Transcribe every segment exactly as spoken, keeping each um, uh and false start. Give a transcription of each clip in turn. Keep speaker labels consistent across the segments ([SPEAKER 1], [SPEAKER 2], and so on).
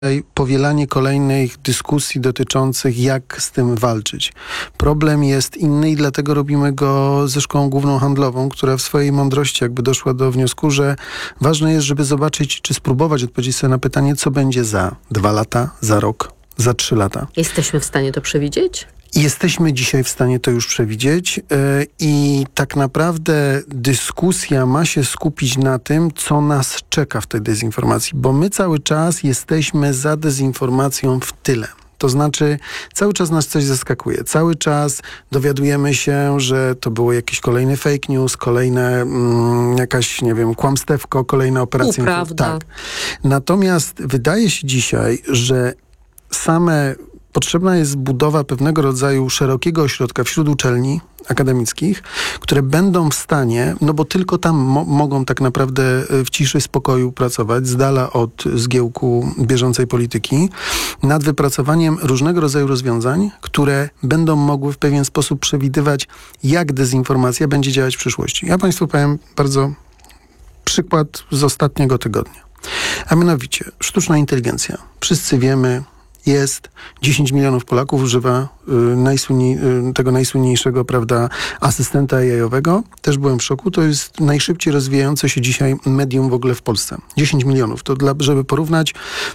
[SPEAKER 1] powielanie kolejnych dyskusji dotyczących, jak z tym walczyć. Problem jest inny i dlatego robimy go ze Szkołą Główną Handlową, która w swojej mądrości jakby doszła do wniosku, że ważne jest, żeby zobaczyć, czy spróbować odpowiedzieć sobie na pytanie, co będzie za dwa lata, za rok, za trzy lata.
[SPEAKER 2] Jesteśmy w stanie to przewidzieć?
[SPEAKER 1] Jesteśmy dzisiaj w stanie to już przewidzieć yy, i tak naprawdę dyskusja ma się skupić na tym, co nas czeka w tej dezinformacji, bo my cały czas jesteśmy za dezinformacją w tyle. To znaczy, cały czas nas coś zaskakuje. Cały czas dowiadujemy się, że to było jakieś kolejne fake news, kolejne mm, jakaś, nie wiem, kłamstewko, kolejna operacja.
[SPEAKER 2] Nieprawda.
[SPEAKER 1] Tak. Natomiast wydaje się dzisiaj, że same potrzebna jest budowa pewnego rodzaju szerokiego ośrodka wśród uczelni akademickich, które będą w stanie, no bo tylko tam mo- mogą tak naprawdę w ciszy, spokoju pracować, z dala od zgiełku bieżącej polityki, nad wypracowaniem różnego rodzaju rozwiązań, które będą mogły w pewien sposób przewidywać, jak dezinformacja będzie działać w przyszłości. Ja Państwu powiem bardzo przykład z ostatniego tygodnia. A mianowicie sztuczna inteligencja. Wszyscy wiemy, jest dziesięć milionów Polaków używa y, najsłynniej, y, tego najsłynniejszego, prawda, asystenta A I-owego. Też byłem w szoku. To jest najszybciej rozwijające się dzisiaj medium w ogóle w Polsce. dziesięć milionów. To dla, żeby porównać,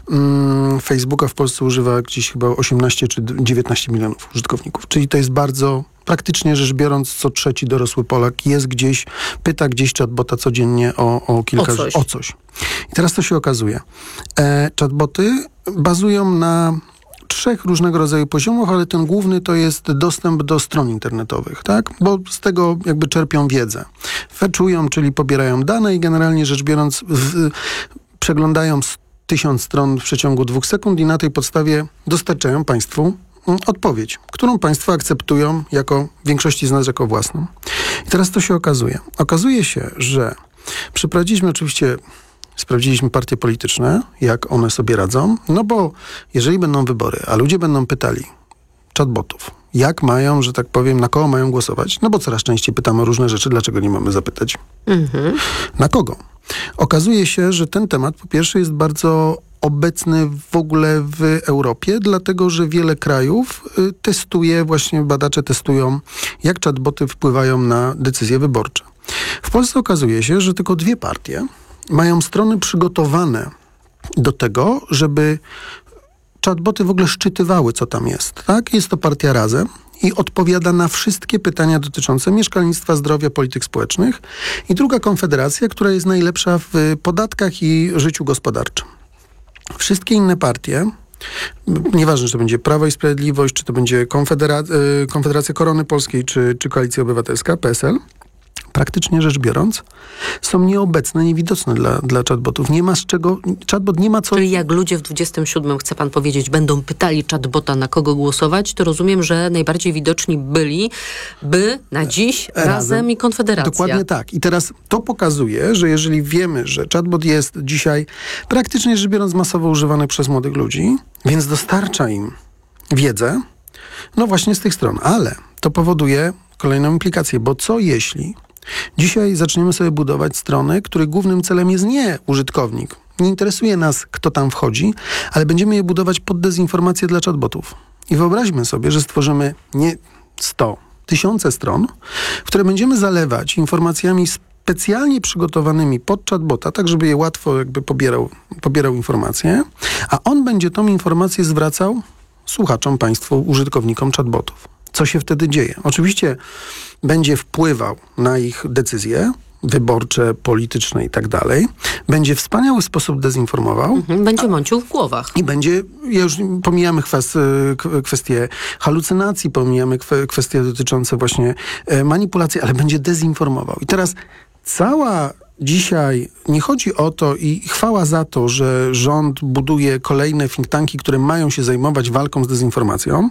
[SPEAKER 1] mm, Facebooka w Polsce używa gdzieś chyba osiemnaście czy dziewiętnaście milionów użytkowników. Czyli to jest bardzo, praktycznie rzecz biorąc, co trzeci dorosły Polak jest gdzieś, pyta gdzieś chatbota codziennie o, o kilka...
[SPEAKER 2] O coś.
[SPEAKER 1] O coś. I teraz to się okazuje. E, chatboty bazują na trzech różnego rodzaju poziomach, ale ten główny to jest dostęp do stron internetowych, tak? Bo z tego jakby czerpią wiedzę. Fetchują, czyli pobierają dane i generalnie rzecz biorąc w, przeglądają tysiąc stron w przeciągu dwóch sekund i na tej podstawie dostarczają Państwu odpowiedź, którą Państwo akceptują jako, w większości z nas jako własną. I teraz to się okazuje. Okazuje się, że przeprowadziliśmy oczywiście Sprawdziliśmy partie polityczne, jak one sobie radzą, no bo jeżeli będą wybory, a ludzie będą pytali chatbotów, jak mają, że tak powiem, na kogo mają głosować, no bo coraz częściej pytamy o różne rzeczy, dlaczego nie mamy zapytać? Mhm. Na kogo? Okazuje się, że ten temat po pierwsze jest bardzo obecny w ogóle w Europie, dlatego że wiele krajów y, testuje, właśnie badacze testują, jak chatboty wpływają na decyzje wyborcze. W Polsce okazuje się, że tylko dwie partie mają strony przygotowane do tego, żeby chatboty w ogóle szczytywały, co tam jest. Tak? Jest to partia Razem i odpowiada na wszystkie pytania dotyczące mieszkalnictwa, zdrowia, polityk społecznych. I druga Konfederacja, która jest najlepsza w podatkach i życiu gospodarczym. Wszystkie inne partie, nieważne, czy to będzie Prawo i Sprawiedliwość, czy to będzie Konfedera- Konfederacja Korony Polskiej, czy, czy Koalicja Obywatelska, P S L, praktycznie rzecz biorąc, są nieobecne, niewidoczne dla, dla chatbotów. Nie ma z czego, chatbot nie ma co...
[SPEAKER 2] Czyli jak ludzie w dwudziestym siódmym, chce pan powiedzieć, będą pytali chatbota, na kogo głosować, to rozumiem, że najbardziej widoczni byli, by na dziś Razem, Razem i Konfederacja.
[SPEAKER 1] Dokładnie tak. I teraz to pokazuje, że jeżeli wiemy, że chatbot jest dzisiaj praktycznie rzecz biorąc masowo używany przez młodych ludzi, więc dostarcza im wiedzę, no właśnie z tych stron. Ale to powoduje kolejną implikację, bo co jeśli dzisiaj zaczniemy sobie budować strony, których głównym celem jest nie użytkownik. Nie interesuje nas, kto tam wchodzi, ale będziemy je budować pod dezinformację dla chatbotów. I wyobraźmy sobie, że stworzymy nie sto, tysiące stron, w które będziemy zalewać informacjami specjalnie przygotowanymi pod chatbota, tak żeby je łatwo jakby pobierał, pobierał informacje, a on będzie tą informację zwracał słuchaczom, państwu, użytkownikom chatbotów. Co się wtedy dzieje? Oczywiście będzie wpływał na ich decyzje wyborcze, polityczne i tak dalej. Będzie w wspaniały sposób dezinformował.
[SPEAKER 2] Mhm, będzie mącił w głowach.
[SPEAKER 1] I będzie, ja już pomijamy kwest, kwestie halucynacji, pomijamy kwestie dotyczące właśnie manipulacji, ale będzie dezinformował. I teraz cała dzisiaj nie chodzi o to i chwała za to, że rząd buduje kolejne think tanki, które mają się zajmować walką z dezinformacją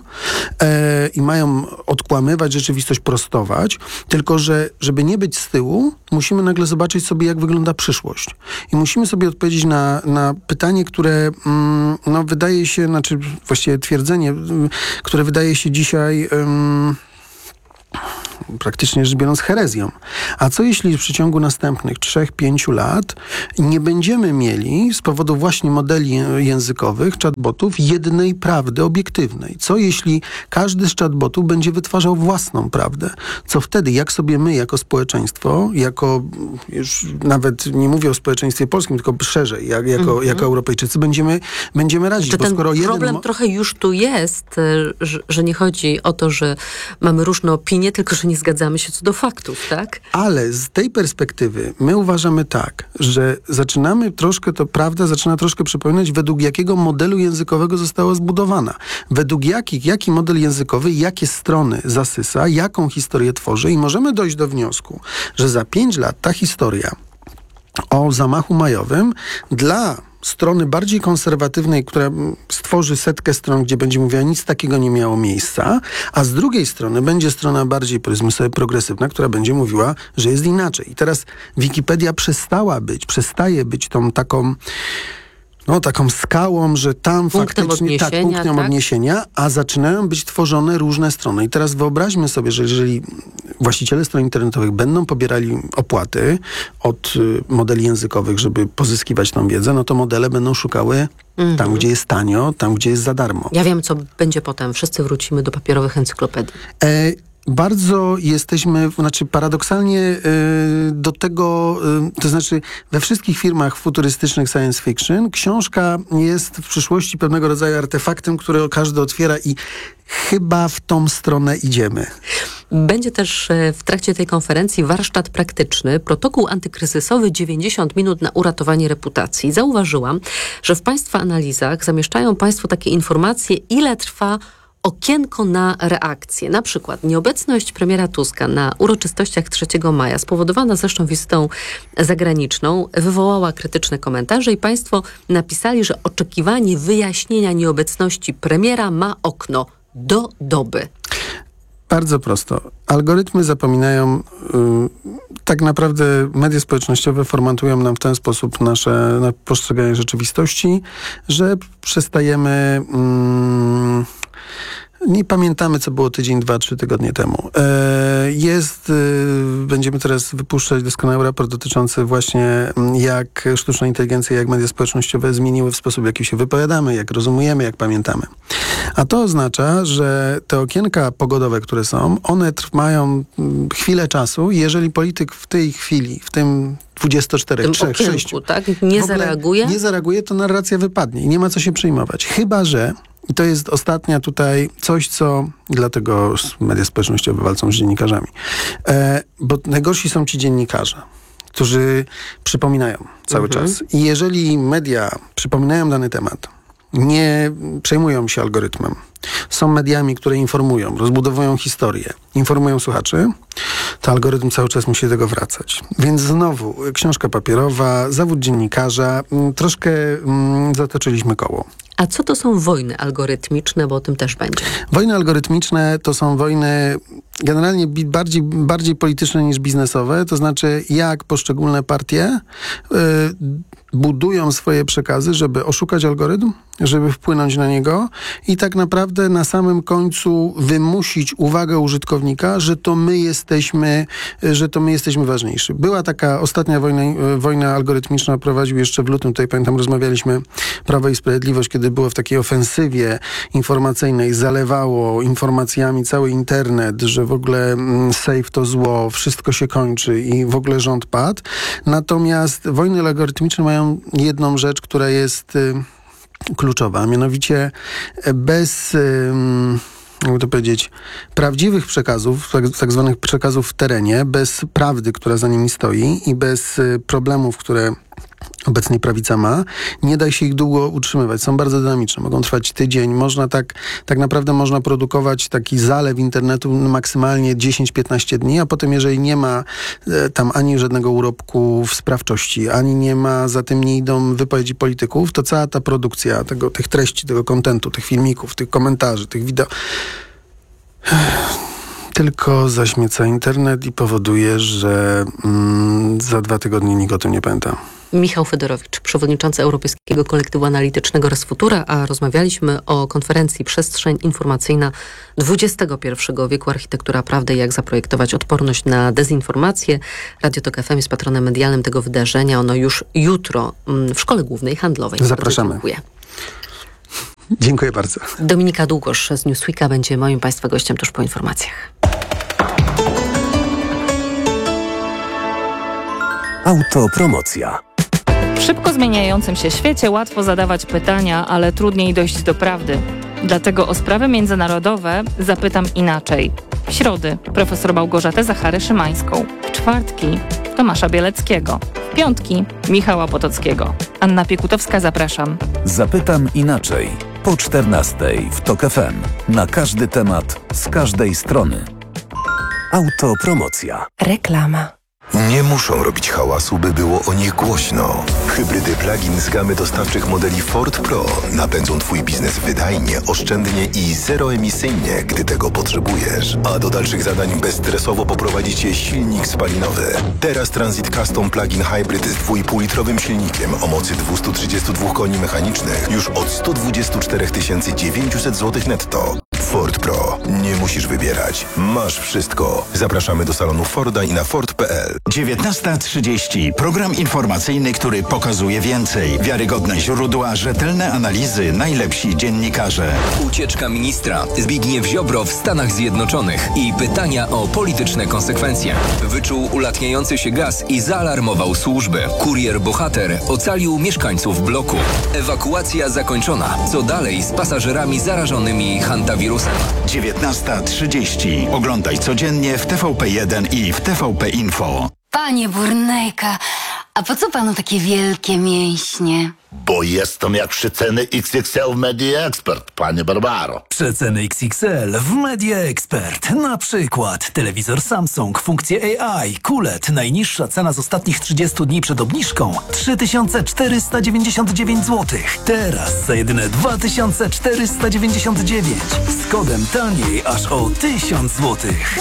[SPEAKER 1] e, i mają odkłamywać rzeczywistość, prostować, tylko że żeby nie być z tyłu, musimy nagle zobaczyć sobie, jak wygląda przyszłość. I musimy sobie odpowiedzieć na, na pytanie, które mm, no, wydaje się, znaczy właściwie twierdzenie, które wydaje się dzisiaj... Um, praktycznie rzecz biorąc herezją. A co jeśli w przeciągu następnych trzech, pięciu lat nie będziemy mieli z powodu właśnie modeli językowych, chatbotów, jednej prawdy obiektywnej? Co jeśli każdy z chatbotów będzie wytwarzał własną prawdę? Co wtedy? Jak sobie my jako społeczeństwo, jako, już nawet nie mówię o społeczeństwie polskim, tylko szerzej, jak, jako, mm-hmm. jako Europejczycy, będziemy, będziemy radzić?
[SPEAKER 2] Czy
[SPEAKER 1] bo
[SPEAKER 2] ten
[SPEAKER 1] skoro
[SPEAKER 2] problem
[SPEAKER 1] jeden mo-
[SPEAKER 2] trochę już tu jest, że, że nie chodzi o to, że mamy różne opinie, tylko że nie zgadzamy się co do faktów, tak?
[SPEAKER 1] Ale z tej perspektywy my uważamy tak, że zaczynamy troszkę, to prawda zaczyna troszkę przypominać, według jakiego modelu językowego została zbudowana. Według jakich, jaki model językowy, jakie strony zasysa, jaką historię tworzy i możemy dojść do wniosku, że za pięć lat ta historia o zamachu majowym dla strony bardziej konserwatywnej, która stworzy setkę stron, gdzie będzie mówiła, nic takiego nie miało miejsca, a z drugiej strony będzie strona bardziej, powiedzmy sobie, progresywna, która będzie mówiła, że jest inaczej. I teraz Wikipedia przestała być, przestaje być tą taką no, taką skałą, że tam
[SPEAKER 2] punktem
[SPEAKER 1] faktycznie tak, punktem
[SPEAKER 2] tak?
[SPEAKER 1] odniesienia, a zaczynają być tworzone różne strony. I teraz wyobraźmy sobie, że jeżeli właściciele stron internetowych będą pobierali opłaty od y, modeli językowych, żeby pozyskiwać tą wiedzę, no to modele będą szukały mhm. tam, gdzie jest tanio, tam, gdzie jest za darmo.
[SPEAKER 2] Ja wiem, co będzie potem. Wszyscy wrócimy do papierowych encyklopedii.
[SPEAKER 1] E- Bardzo jesteśmy, znaczy paradoksalnie y, do tego, y, to znaczy we wszystkich firmach futurystycznych science fiction książka jest w przyszłości pewnego rodzaju artefaktem, który każdy otwiera i chyba w tą stronę idziemy.
[SPEAKER 2] Będzie też w trakcie tej konferencji warsztat praktyczny, protokół antykryzysowy dziewięćdziesiąt minut na uratowanie reputacji. Zauważyłam, że w Państwa analizach zamieszczają Państwo takie informacje, ile trwa okienko na reakcję. Na przykład nieobecność premiera Tuska na uroczystościach trzeciego maja, spowodowana zresztą wizytą zagraniczną, wywołała krytyczne komentarze i państwo napisali, że oczekiwanie wyjaśnienia nieobecności premiera ma okno do doby.
[SPEAKER 1] Bardzo prosto. Algorytmy zapominają, yy, tak naprawdę media społecznościowe formatują nam w ten sposób nasze na postrzeganie rzeczywistości, że przestajemy... Yy, Nie pamiętamy, co było tydzień, dwa, trzy tygodnie temu. E, jest, e, będziemy teraz wypuszczać doskonały raport dotyczący właśnie jak sztuczna inteligencja, jak media społecznościowe zmieniły w sposób, w jaki się wypowiadamy, jak rozumujemy, jak pamiętamy. A to oznacza, że te okienka pogodowe, które są, one trwają chwilę czasu i jeżeli polityk w tej chwili, w tym dwudziestu czterech, trzech, sześciu
[SPEAKER 2] tak? Nie zareaguje?
[SPEAKER 1] Nie zareaguje, to narracja wypadnie i nie ma co się przejmować. Chyba że i to jest ostatnia tutaj coś, co dlatego media społecznościowe walczą z dziennikarzami. E, bo najgorsi są ci dziennikarze, którzy przypominają cały
[SPEAKER 2] mhm.
[SPEAKER 1] czas. I jeżeli media przypominają dany temat, nie przejmują się algorytmem, są mediami, które informują, rozbudowują historię, informują słuchaczy, to algorytm cały czas musi do tego wracać. Więc znowu, książka papierowa, zawód dziennikarza, troszkę mm, zatoczyliśmy koło.
[SPEAKER 2] A co to są wojny algorytmiczne, bo o tym też będzie?
[SPEAKER 1] Wojny algorytmiczne to są wojny generalnie bi- bardziej, bardziej polityczne niż biznesowe, to znaczy jak poszczególne partie y, budują swoje przekazy, żeby oszukać algorytm, żeby wpłynąć na niego i tak naprawdę na samym końcu wymusić uwagę użytkownika, że to my jesteśmy, że to my jesteśmy ważniejsi. Była taka ostatnia wojna, wojna algorytmiczna, prowadził jeszcze w lutym, tutaj pamiętam, rozmawialiśmy Prawo i Sprawiedliwość, kiedy było w takiej ofensywie informacyjnej, zalewało informacjami cały internet, że w ogóle mm, safe to zło, wszystko się kończy i w ogóle rząd padł. Natomiast wojny algorytmiczne mają jedną rzecz, która jest y, kluczowa, a mianowicie bez... Y, jakby to powiedzieć, prawdziwych przekazów, tak, tak zwanych przekazów w terenie, bez prawdy, która za nimi stoi i bez y, problemów, które obecnie prawica ma, nie da się ich długo utrzymywać. Są bardzo dynamiczne. Mogą trwać tydzień. Można tak, tak naprawdę można produkować taki zalew internetu maksymalnie dziesięć piętnaście dni, a potem jeżeli nie ma e, tam ani żadnego urobku w sprawczości, ani nie ma, za tym nie idą wypowiedzi polityków, to cała ta produkcja tego, tych treści, tego kontentu, tych filmików, tych komentarzy, tych wideo tylko zaśmieca internet i powoduje, że mm, za dwa tygodnie nikt o tym nie pamięta.
[SPEAKER 2] Michał Fedorowicz, przewodniczący Europejskiego Kolektywu Analitycznego Resfutura, a rozmawialiśmy o konferencji Przestrzeń Informacyjna dwudziestego pierwszego wieku, architektura prawdy, jak zaprojektować odporność na dezinformację. Radio Tok F M jest patronem medialnym tego wydarzenia. Ono już jutro w Szkole Głównej Handlowej.
[SPEAKER 1] Zapraszamy.
[SPEAKER 2] Bardzo dziękuję.
[SPEAKER 1] Dziękuję bardzo.
[SPEAKER 2] Dominika Długosz z Newsweeka będzie moim Państwa gościem tuż po informacjach.
[SPEAKER 3] Autopromocja.
[SPEAKER 4] W szybko zmieniającym się świecie łatwo zadawać pytania, ale trudniej dojść do prawdy. Dlatego o sprawy międzynarodowe zapytam inaczej. W środy profesor Małgorzatę Zachary-Szymańską. W czwartki Tomasza Bieleckiego. W piątki Michała Potockiego. Anna Piekutowska, zapraszam.
[SPEAKER 3] Zapytam inaczej. Po czternastej w Tok F M. Na każdy temat, z każdej strony. Autopromocja.
[SPEAKER 5] Reklama.
[SPEAKER 6] Nie muszą robić hałasu, by było o nich głośno. Hybrydy plug-in z gamy dostawczych modeli Ford Pro napędzą Twój biznes wydajnie, oszczędnie i zeroemisyjnie, gdy tego potrzebujesz. A do dalszych zadań bezstresowo poprowadzi Cię silnik spalinowy. Teraz Transit Custom Plug-in Hybrid z dwa i pół litrowym silnikiem o mocy dwieście trzydzieści dwa koni mechanicznych już od sto dwadzieścia cztery tysiące dziewięćset złotych netto. Ford Pro. Nie musisz wybierać. Masz wszystko. Zapraszamy do salonu Forda i na Ford kropka p l.
[SPEAKER 7] dziewiętnasta trzydzieści. Program informacyjny, który pokazuje więcej. Wiarygodne źródła, rzetelne analizy, najlepsi dziennikarze.
[SPEAKER 8] Ucieczka ministra. Zbigniew Ziobro w Stanach Zjednoczonych i pytania o polityczne konsekwencje. Wyczuł ulatniający się gaz i zaalarmował służby. Kurier bohater ocalił mieszkańców bloku. Ewakuacja zakończona. Co dalej z pasażerami zarażonymi hantawirusem?
[SPEAKER 7] dziewiętnasta trzydzieści. Oglądaj codziennie w T V P jeden i w T V P Info.
[SPEAKER 5] Panie Burnejka, a po co panu takie wielkie mięśnie?
[SPEAKER 9] Bo jestem jak przeceny X X L w Media Expert, panie Barbaro.
[SPEAKER 10] Przeceny X X L w Media Expert. Na przykład telewizor Samsung, funkcje A I, Q L E D. Najniższa cena z ostatnich trzydziestu dni przed obniżką trzy tysiące czterysta dziewięćdziesiąt dziewięć złotych. Teraz za jedyne dwa tysiące czterysta dziewięćdziesiąt dziewięć. Z kodem taniej aż o tysiąc złotych.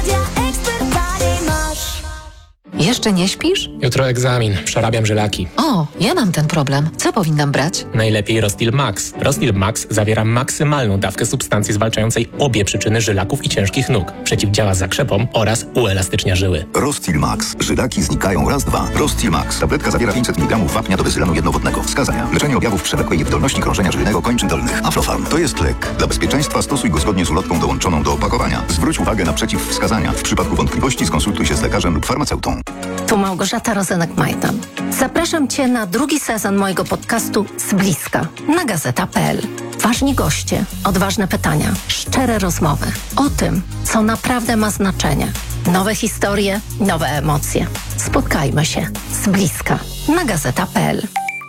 [SPEAKER 11] Jeszcze nie śpisz?
[SPEAKER 12] Jutro egzamin. Przerabiam żylaki.
[SPEAKER 11] O, ja mam ten problem. Co powinnam brać?
[SPEAKER 12] Najlepiej Rostil Max. Rostil Max zawiera maksymalną dawkę substancji zwalczającej obie przyczyny żylaków i ciężkich nóg. Przeciwdziała zakrzepom oraz uelastycznia żyły.
[SPEAKER 13] Rostil Max. Żylaki znikają raz, dwa. Rostil Max. Tabletka zawiera pięćset miligramów wapnia do wyzylanu jednowodnego. Wskazania. Leczenie objawów przewlekłej niewydolności krążenia żylnego kończyn dolnych. Aflofarm. To jest lek. Dla bezpieczeństwa stosuj go zgodnie z ulotką dołączoną do opakowania. Zwróć uwagę na przeciwwskazania. W przypadku wątpliwości skonsultuj się z lekarzem lub farmaceutą.
[SPEAKER 5] Tu Małgorzata Rozenek-Majdan. Zapraszam Cię na drugi sezon mojego podcastu Z bliska na gazeta kropka p l. Ważni goście, odważne pytania, szczere rozmowy o tym, co naprawdę ma znaczenie. Nowe historie, nowe emocje. Spotkajmy się z bliska na gazeta kropka p l.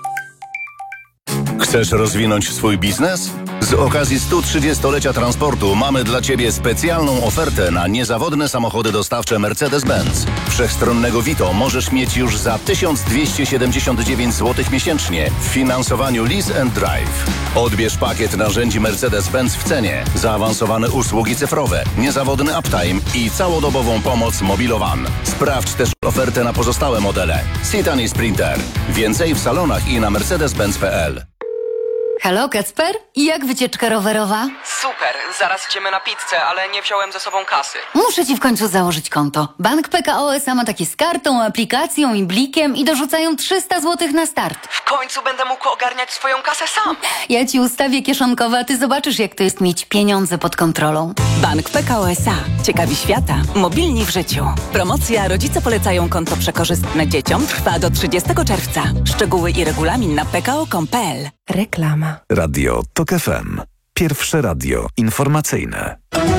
[SPEAKER 9] Chcesz rozwinąć swój biznes? Z okazji stu trzydziestolecia transportu mamy dla Ciebie specjalną ofertę na niezawodne samochody dostawcze Mercedes-Benz. Wszechstronnego Vito możesz mieć już za tysiąc dwieście siedemdziesiąt dziewięć złotych miesięcznie w finansowaniu Lease and Drive. Odbierz pakiet narzędzi Mercedes-Benz w cenie, zaawansowane usługi cyfrowe, niezawodny uptime i całodobową pomoc Mobilowan. Sprawdź też ofertę na pozostałe modele. Citan i Sprinter. Więcej w salonach i na mercedes benz kropka p l.
[SPEAKER 5] Halo, Kacper? Jak wycieczka rowerowa?
[SPEAKER 14] Super, zaraz idziemy na pizzę, ale nie wziąłem ze sobą kasy.
[SPEAKER 5] Muszę Ci w końcu założyć konto. Bank P K O S A ma takie z kartą, aplikacją i blikiem i dorzucają trzysta złotych na start.
[SPEAKER 14] W końcu będę mógł ogarniać swoją kasę sam.
[SPEAKER 5] Ja Ci ustawię kieszonkowe, a Ty zobaczysz, jak to jest mieć pieniądze pod kontrolą.
[SPEAKER 15] Bank P K O S A. Ciekawi świata. Mobilni w życiu. Promocja Rodzice polecają konto przekorzystne dzieciom trwa do trzydziestego czerwca. Szczegóły i regulamin na p k o kropka com kropka p l.
[SPEAKER 5] Reklama.
[SPEAKER 3] Radio Tok F M. Pierwsze radio informacyjne.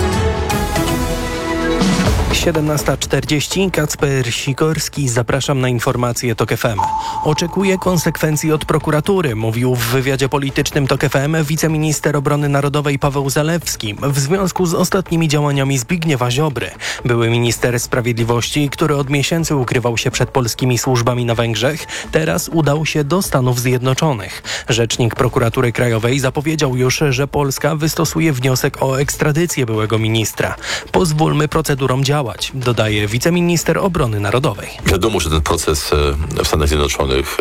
[SPEAKER 16] siedemnasta czterdzieści. Kacper Sikorski. Zapraszam na informacje Tok F M. Oczekuję konsekwencji od prokuratury, mówił w wywiadzie politycznym Tok F M wiceminister obrony narodowej Paweł Zalewski w związku z ostatnimi działaniami Zbigniewa Ziobry. Były minister sprawiedliwości, który od miesięcy ukrywał się przed polskimi służbami na Węgrzech, teraz udał się do Stanów Zjednoczonych. Rzecznik prokuratury krajowej zapowiedział już, że Polska wystosuje wniosek o ekstradycję byłego ministra. Pozwólmy procedurom działać. działać, dodaje wiceminister obrony narodowej.
[SPEAKER 17] Wiadomo, że ten proces w Stanach Zjednoczonych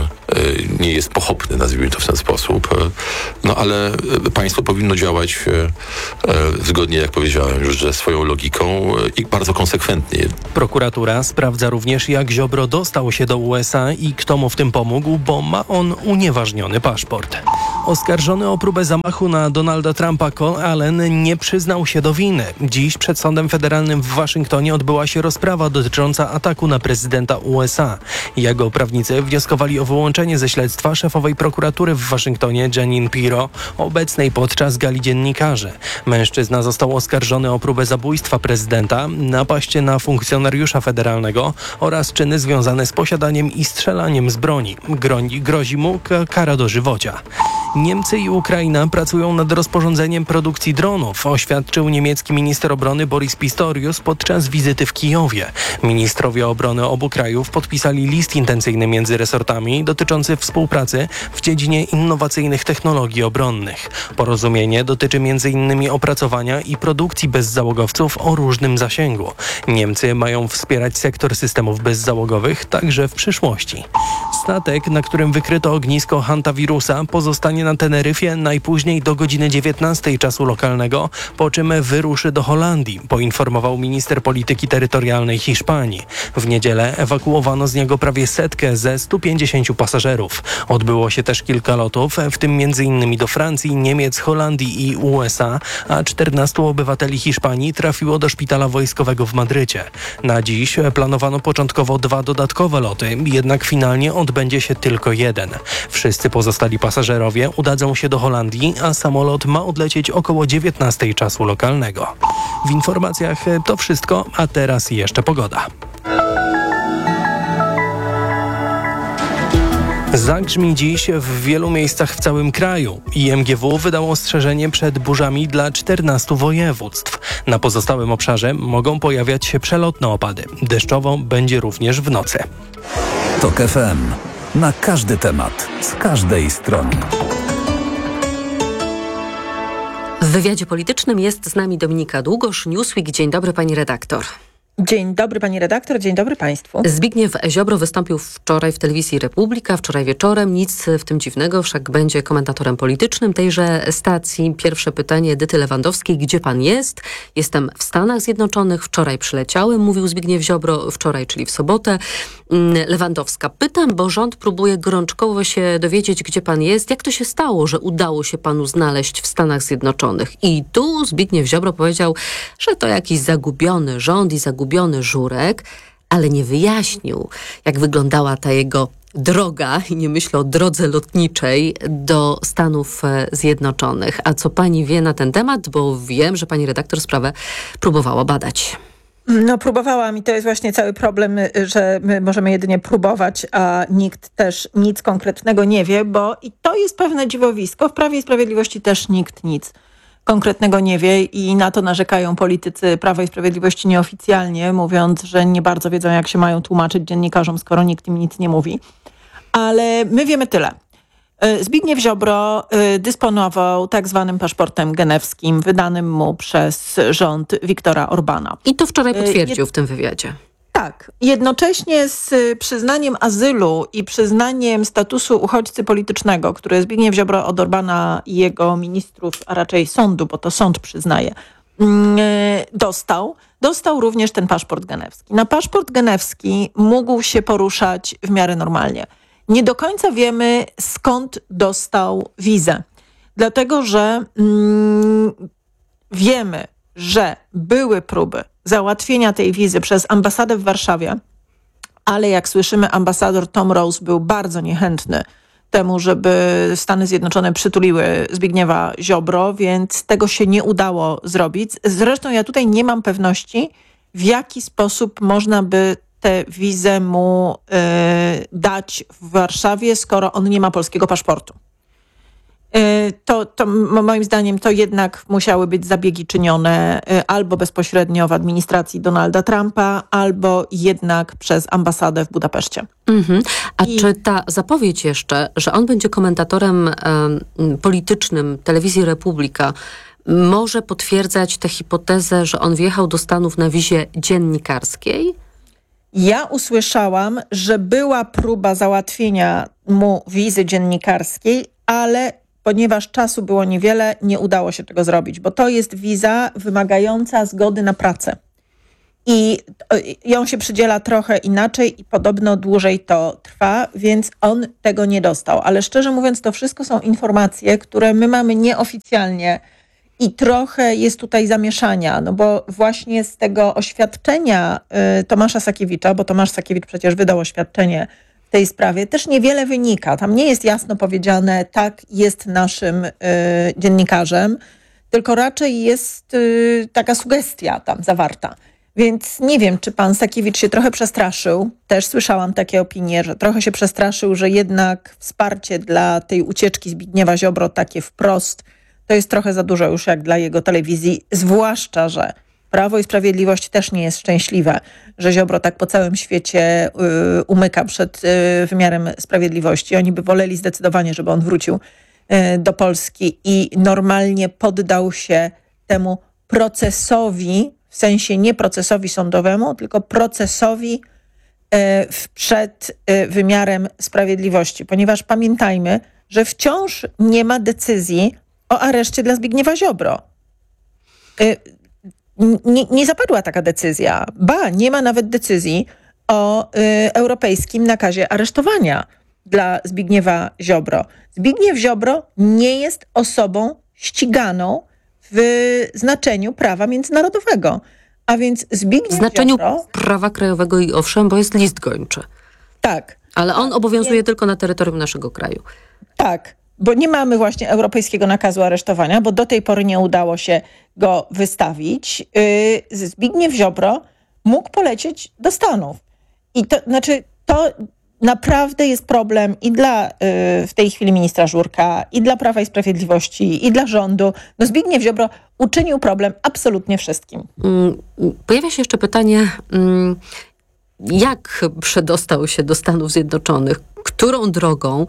[SPEAKER 17] nie jest pochopny, nazwijmy to w ten sposób, no ale państwo powinno działać zgodnie, jak powiedziałem już, że swoją logiką i bardzo konsekwentnie.
[SPEAKER 16] Prokuratura sprawdza również, jak Ziobro dostał się do U S A i kto mu w tym pomógł, bo ma on unieważniony paszport. Oskarżony o próbę zamachu na Donalda Trumpa Cole Allen nie przyznał się do winy. Dziś przed Sądem Federalnym w Waszyngtonie odbyła się rozprawa dotycząca ataku na prezydenta U S A. Jego prawnicy wnioskowali o wyłączenie ze śledztwa szefowej prokuratury w Waszyngtonie Jeanine Pirro, obecnej podczas gali dziennikarzy. Mężczyzna został oskarżony o próbę zabójstwa prezydenta, napaść na funkcjonariusza federalnego oraz czyny związane z posiadaniem i strzelaniem z broni. Grozi, grozi mu kara dożywocia. Niemcy i Ukraina pracują nad rozporządzeniem produkcji dronów, oświadczył niemiecki minister obrony Boris Pistorius podczas wizyty w Kijowie. Ministrowie obrony obu krajów podpisali list intencyjny między resortami dotyczący współpracy w dziedzinie innowacyjnych technologii obronnych. Porozumienie dotyczy między innymi opracowania i produkcji bezzałogowców o różnym zasięgu. Niemcy mają wspierać sektor systemów bezzałogowych także w przyszłości. Statek, na którym wykryto ognisko hantawirusa, pozostanie na Teneryfie najpóźniej do godziny dziewiętnastej czasu lokalnego, po czym wyruszy do Holandii, poinformował minister polityki terytorialnej Hiszpanii. W niedzielę ewakuowano z niego prawie setkę ze stu pięćdziesięciu pasażerów. Odbyło się też kilka lotów, w tym między innymi do Francji, Niemiec, Holandii i U S A, a czternastu obywateli Hiszpanii trafiło do szpitala wojskowego w Madrycie. Na dziś planowano początkowo dwa dodatkowe loty, jednak finalnie odbędzie się tylko jeden. Wszyscy pozostali pasażerowie udadzą się do Holandii, a samolot ma odlecieć około dziewiętnastej czasu lokalnego. W informacjach to wszystko, a teraz jeszcze pogoda. Zagrzmi dziś w wielu miejscach w całym kraju. I M G W wydało ostrzeżenie przed burzami dla czternastu województw. Na pozostałym obszarze mogą pojawiać się przelotne opady. Deszczowo będzie również w nocy.
[SPEAKER 3] TOK F M. Na każdy temat, z każdej strony.
[SPEAKER 2] W wywiadzie politycznym jest z nami Dominika Długosz, Newsweek. Dzień dobry, pani redaktor.
[SPEAKER 18] Dzień dobry pani redaktor, dzień dobry państwu.
[SPEAKER 2] Zbigniew Ziobro wystąpił wczoraj w telewizji Republika, wczoraj wieczorem. Nic w tym dziwnego, wszak będzie komentatorem politycznym tejże stacji. Pierwsze pytanie Edyty Lewandowskiej. Gdzie pan jest? Jestem w Stanach Zjednoczonych. Wczoraj przyleciałem, mówił Zbigniew Ziobro. Wczoraj, czyli w sobotę. Lewandowska. Pytam, bo rząd próbuje gorączkowo się dowiedzieć, gdzie pan jest. Jak to się stało, że udało się panu znaleźć w Stanach Zjednoczonych? I tu Zbigniew Ziobro powiedział, że to jakiś zagubiony rząd i zagubiony Gubiony żurek, ale nie wyjaśnił, jak wyglądała ta jego droga, i nie myślę o drodze lotniczej, do Stanów Zjednoczonych. A co pani wie na ten temat? Bo wiem, że pani redaktor sprawę próbowała badać.
[SPEAKER 18] No próbowałam i to jest właśnie cały problem, że my możemy jedynie próbować, a nikt też nic konkretnego nie wie, bo i to jest pewne dziwowisko. W Prawie i Sprawiedliwości też nikt nic konkretnego nie wie i na to narzekają politycy Prawa i Sprawiedliwości nieoficjalnie, mówiąc, że nie bardzo wiedzą, jak się mają tłumaczyć dziennikarzom, skoro nikt im nic nie mówi. Ale my wiemy tyle. Zbigniew Ziobro dysponował tak zwanym paszportem genewskim, wydanym mu przez rząd Viktora Orbana.
[SPEAKER 2] I to wczoraj potwierdził w tym wywiadzie.
[SPEAKER 18] Tak. Jednocześnie z przyznaniem azylu i przyznaniem statusu uchodźcy politycznego, który Zbigniew Ziobro od Orbana i jego ministrów, a raczej sądu, bo to sąd przyznaje, dostał, dostał również ten paszport genewski. Na paszport genewski mógł się poruszać w miarę normalnie. Nie do końca wiemy, skąd dostał wizę. Dlatego, że mm, wiemy, że były próby załatwienia tej wizy przez ambasadę w Warszawie, ale jak słyszymy, ambasador Tom Rose był bardzo niechętny temu, żeby Stany Zjednoczone przytuliły Zbigniewa Ziobro, więc tego się nie udało zrobić. Zresztą ja tutaj nie mam pewności, w jaki sposób można by tę wizę mu y, dać w Warszawie, skoro on nie ma polskiego paszportu. To, to moim zdaniem to jednak musiały być zabiegi czynione albo bezpośrednio w administracji Donalda Trumpa, albo jednak przez ambasadę w Budapeszcie.
[SPEAKER 2] Mhm. A
[SPEAKER 18] I...
[SPEAKER 2] czy ta zapowiedź jeszcze, że on będzie komentatorem um, politycznym telewizji Republika, może potwierdzać tę hipotezę, że on wjechał do Stanów na wizie dziennikarskiej?
[SPEAKER 18] Ja usłyszałam, że była próba załatwienia mu wizy dziennikarskiej, ale ponieważ czasu było niewiele, nie udało się tego zrobić, bo to jest wiza wymagająca zgody na pracę. I ją się przydziela trochę inaczej i podobno dłużej to trwa, więc on tego nie dostał. Ale szczerze mówiąc, to wszystko są informacje, które my mamy nieoficjalnie i trochę jest tutaj zamieszania, no bo właśnie z tego oświadczenia y, Tomasza Sakiewicza, bo Tomasz Sakiewicz przecież wydał oświadczenie w tej sprawie, też niewiele wynika. Tam nie jest jasno powiedziane, tak, jest naszym y, dziennikarzem, tylko raczej jest y, taka sugestia tam zawarta. Więc nie wiem, czy pan Sakiewicz się trochę przestraszył. Też słyszałam takie opinie, że trochę się przestraszył, że jednak wsparcie dla tej ucieczki Zbigniewa Ziobro takie wprost, to jest trochę za dużo już jak dla jego telewizji, zwłaszcza, że Prawo i Sprawiedliwość też nie jest szczęśliwe, że Ziobro tak po całym świecie y, umyka przed y, wymiarem sprawiedliwości. Oni by woleli zdecydowanie, żeby on wrócił y, do Polski i normalnie poddał się temu procesowi, w sensie nie procesowi sądowemu, tylko procesowi y, przed y, wymiarem sprawiedliwości. Ponieważ pamiętajmy, że wciąż nie ma decyzji o areszcie dla Zbigniewa Ziobro. Y, Nie, nie zapadła taka decyzja. Ba, nie ma nawet decyzji o y, europejskim nakazie aresztowania dla Zbigniewa Ziobro. Zbigniew Ziobro nie jest osobą ściganą w znaczeniu prawa międzynarodowego. A więc Zbigniew
[SPEAKER 2] W znaczeniu
[SPEAKER 18] Ziobro,
[SPEAKER 2] prawa krajowego i owszem, bo jest list gończy.
[SPEAKER 18] Tak.
[SPEAKER 2] Ale on
[SPEAKER 18] tak,
[SPEAKER 2] obowiązuje
[SPEAKER 18] nie,
[SPEAKER 2] tylko na terytorium naszego kraju.
[SPEAKER 18] Tak, bo nie mamy właśnie europejskiego nakazu aresztowania, bo do tej pory nie udało się go wystawić. Yy, Zbigniew Ziobro mógł polecieć do Stanów. I to znaczy, to naprawdę jest problem i dla yy, w tej chwili ministra Żurka, i dla Prawa i Sprawiedliwości, i dla rządu. No Zbigniew Ziobro uczynił problem absolutnie wszystkim.
[SPEAKER 2] Pojawia się jeszcze pytanie, jak przedostał się do Stanów Zjednoczonych? Którą drogą?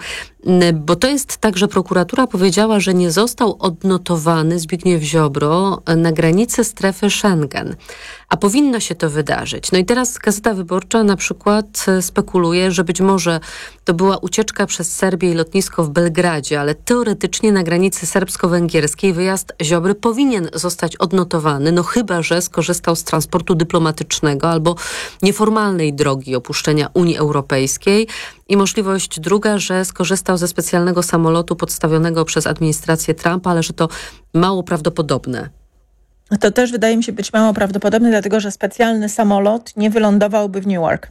[SPEAKER 2] Bo to jest tak, że prokuratura powiedziała, że nie został odnotowany Zbigniew Ziobro na granicy strefy Schengen. A powinno się to wydarzyć. No i teraz Gazeta Wyborcza na przykład spekuluje, że być może to była ucieczka przez Serbię i lotnisko w Belgradzie, ale teoretycznie na granicy serbsko-węgierskiej wyjazd Ziobry powinien zostać odnotowany, no chyba że skorzystał z transportu dyplomatycznego albo nieformalnej drogi opuszczenia Unii Europejskiej. I możliwość druga, że skorzystał ze specjalnego samolotu podstawionego przez administrację Trumpa, ale że to mało prawdopodobne.
[SPEAKER 18] To też wydaje mi się być mało prawdopodobne, dlatego że specjalny samolot nie wylądowałby w Newark.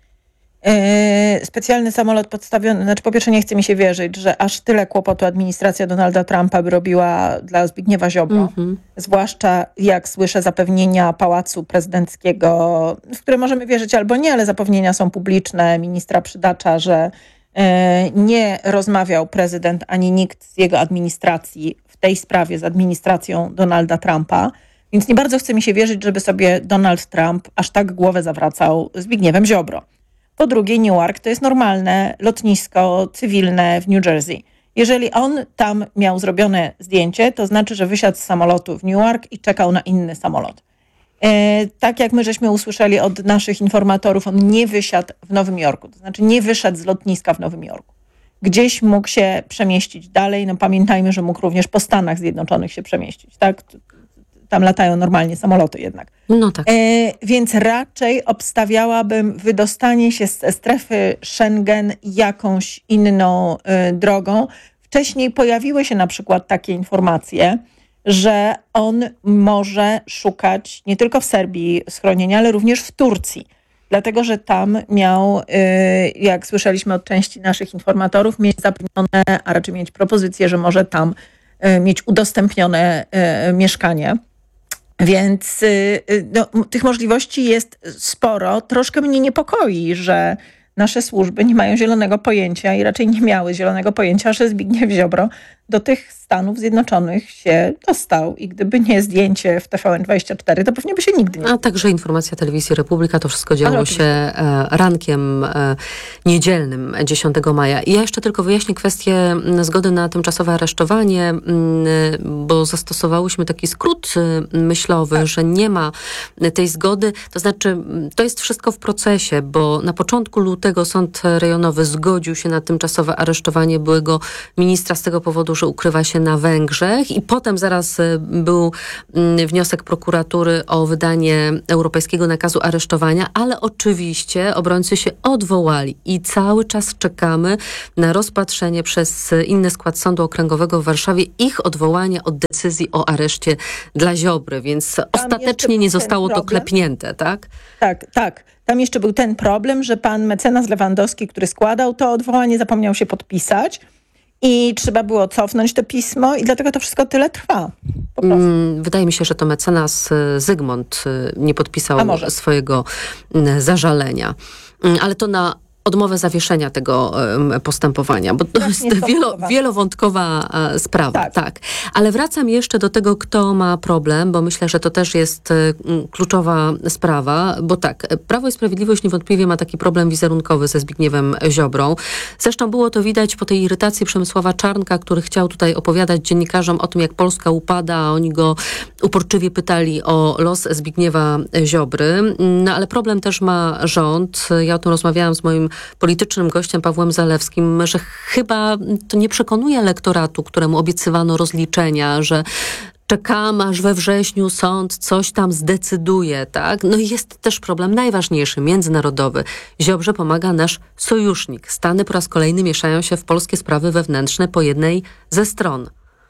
[SPEAKER 18] Yy, specjalny samolot podstawiony, znaczy po pierwsze nie chce mi się wierzyć, że aż tyle kłopotu administracja Donalda Trumpa by robiła dla Zbigniewa Ziobro. Mm-hmm. Zwłaszcza jak słyszę zapewnienia Pałacu Prezydenckiego, w które możemy wierzyć albo nie, ale zapewnienia są publiczne, ministra Przydacza, że yy, nie rozmawiał prezydent ani nikt z jego administracji w tej sprawie z administracją Donalda Trumpa. Więc nie bardzo chce mi się wierzyć, żeby sobie Donald Trump aż tak głowę zawracał Zbigniewem Ziobro. Po drugie, Newark to jest normalne lotnisko cywilne w New Jersey. Jeżeli on tam miał zrobione zdjęcie, to znaczy, że wysiadł z samolotu w Newark i czekał na inny samolot. E, tak jak my żeśmy usłyszeli od naszych informatorów, on nie wysiadł w Nowym Jorku. To znaczy nie wyszedł z lotniska w Nowym Jorku. Gdzieś mógł się przemieścić dalej. No pamiętajmy, że mógł również po Stanach Zjednoczonych się przemieścić, tak? Tam latają normalnie samoloty jednak.
[SPEAKER 2] No tak.
[SPEAKER 18] E, więc raczej obstawiałabym wydostanie się z strefy Schengen jakąś inną e, drogą. Wcześniej pojawiły się na przykład takie informacje, że on może szukać nie tylko w Serbii schronienia, ale również w Turcji. Dlatego, że tam miał, e, jak słyszeliśmy od części naszych informatorów, mieć zapewnione, a raczej mieć propozycję, że może tam e, mieć udostępnione e, mieszkanie. Więc no, tych możliwości jest sporo. Troszkę mnie niepokoi, że nasze służby nie mają zielonego pojęcia i raczej nie miały zielonego pojęcia, że Zbigniew Ziobro do tych Stanów Zjednoczonych się dostał. I gdyby nie zdjęcie w T V N dwadzieścia cztery, to pewnie by się nigdy nie...
[SPEAKER 2] A także informacja telewizji Republika, to wszystko działo
[SPEAKER 18] Ale
[SPEAKER 2] się e, rankiem e, niedzielnym dziesiątego maja. I ja jeszcze tylko wyjaśnię kwestię m, zgody na tymczasowe aresztowanie, m, bo zastosowałyśmy taki skrót y, myślowy, tak. że nie ma tej zgody. To znaczy, m, to jest wszystko w procesie, bo na początku lutego Sąd Rejonowy zgodził się na tymczasowe aresztowanie byłego ministra z tego powodu, że ukrywa się na Węgrzech i potem zaraz y, był y, wniosek prokuratury o wydanie europejskiego nakazu aresztowania, ale oczywiście obrońcy się odwołali i cały czas czekamy na rozpatrzenie przez inny skład Sądu Okręgowego w Warszawie ich odwołania od decyzji o areszcie dla Ziobry, więc Tam ostatecznie nie zostało to klepnięte, tak?
[SPEAKER 18] Tak, tak. Tam jeszcze był ten problem, że pan mecenas Lewandowski, który składał to odwołanie, zapomniał się podpisać i trzeba było cofnąć to pismo i dlatego to wszystko tyle trwa. Po prostu.
[SPEAKER 2] Wydaje mi się, że to mecenas Zygmunt nie podpisał swojego zażalenia. Ale to na odmowę zawieszenia tego um, postępowania, bo to jest wielo, wielowątkowa uh, sprawa. Tak. tak. Ale wracam jeszcze do tego, kto ma problem, bo myślę, że to też jest um, kluczowa sprawa, bo tak, Prawo i Sprawiedliwość niewątpliwie ma taki problem wizerunkowy ze Zbigniewem Ziobrą. Zresztą było to widać po tej irytacji Przemysława Czarnka, który chciał tutaj opowiadać dziennikarzom o tym, jak Polska upada, a oni go uporczywie pytali o los Zbigniewa Ziobry. No ale problem też ma rząd. Ja o tym rozmawiałam z moim politycznym gościem Pawłem Zalewskim, że chyba to nie przekonuje elektoratu, któremu obiecywano rozliczenia, że czekam, aż we wrześniu sąd coś tam zdecyduje, tak? No i jest też problem najważniejszy, międzynarodowy. Ziobrze pomaga nasz sojusznik. Stany po raz kolejny mieszają się w polskie sprawy wewnętrzne po jednej ze stron.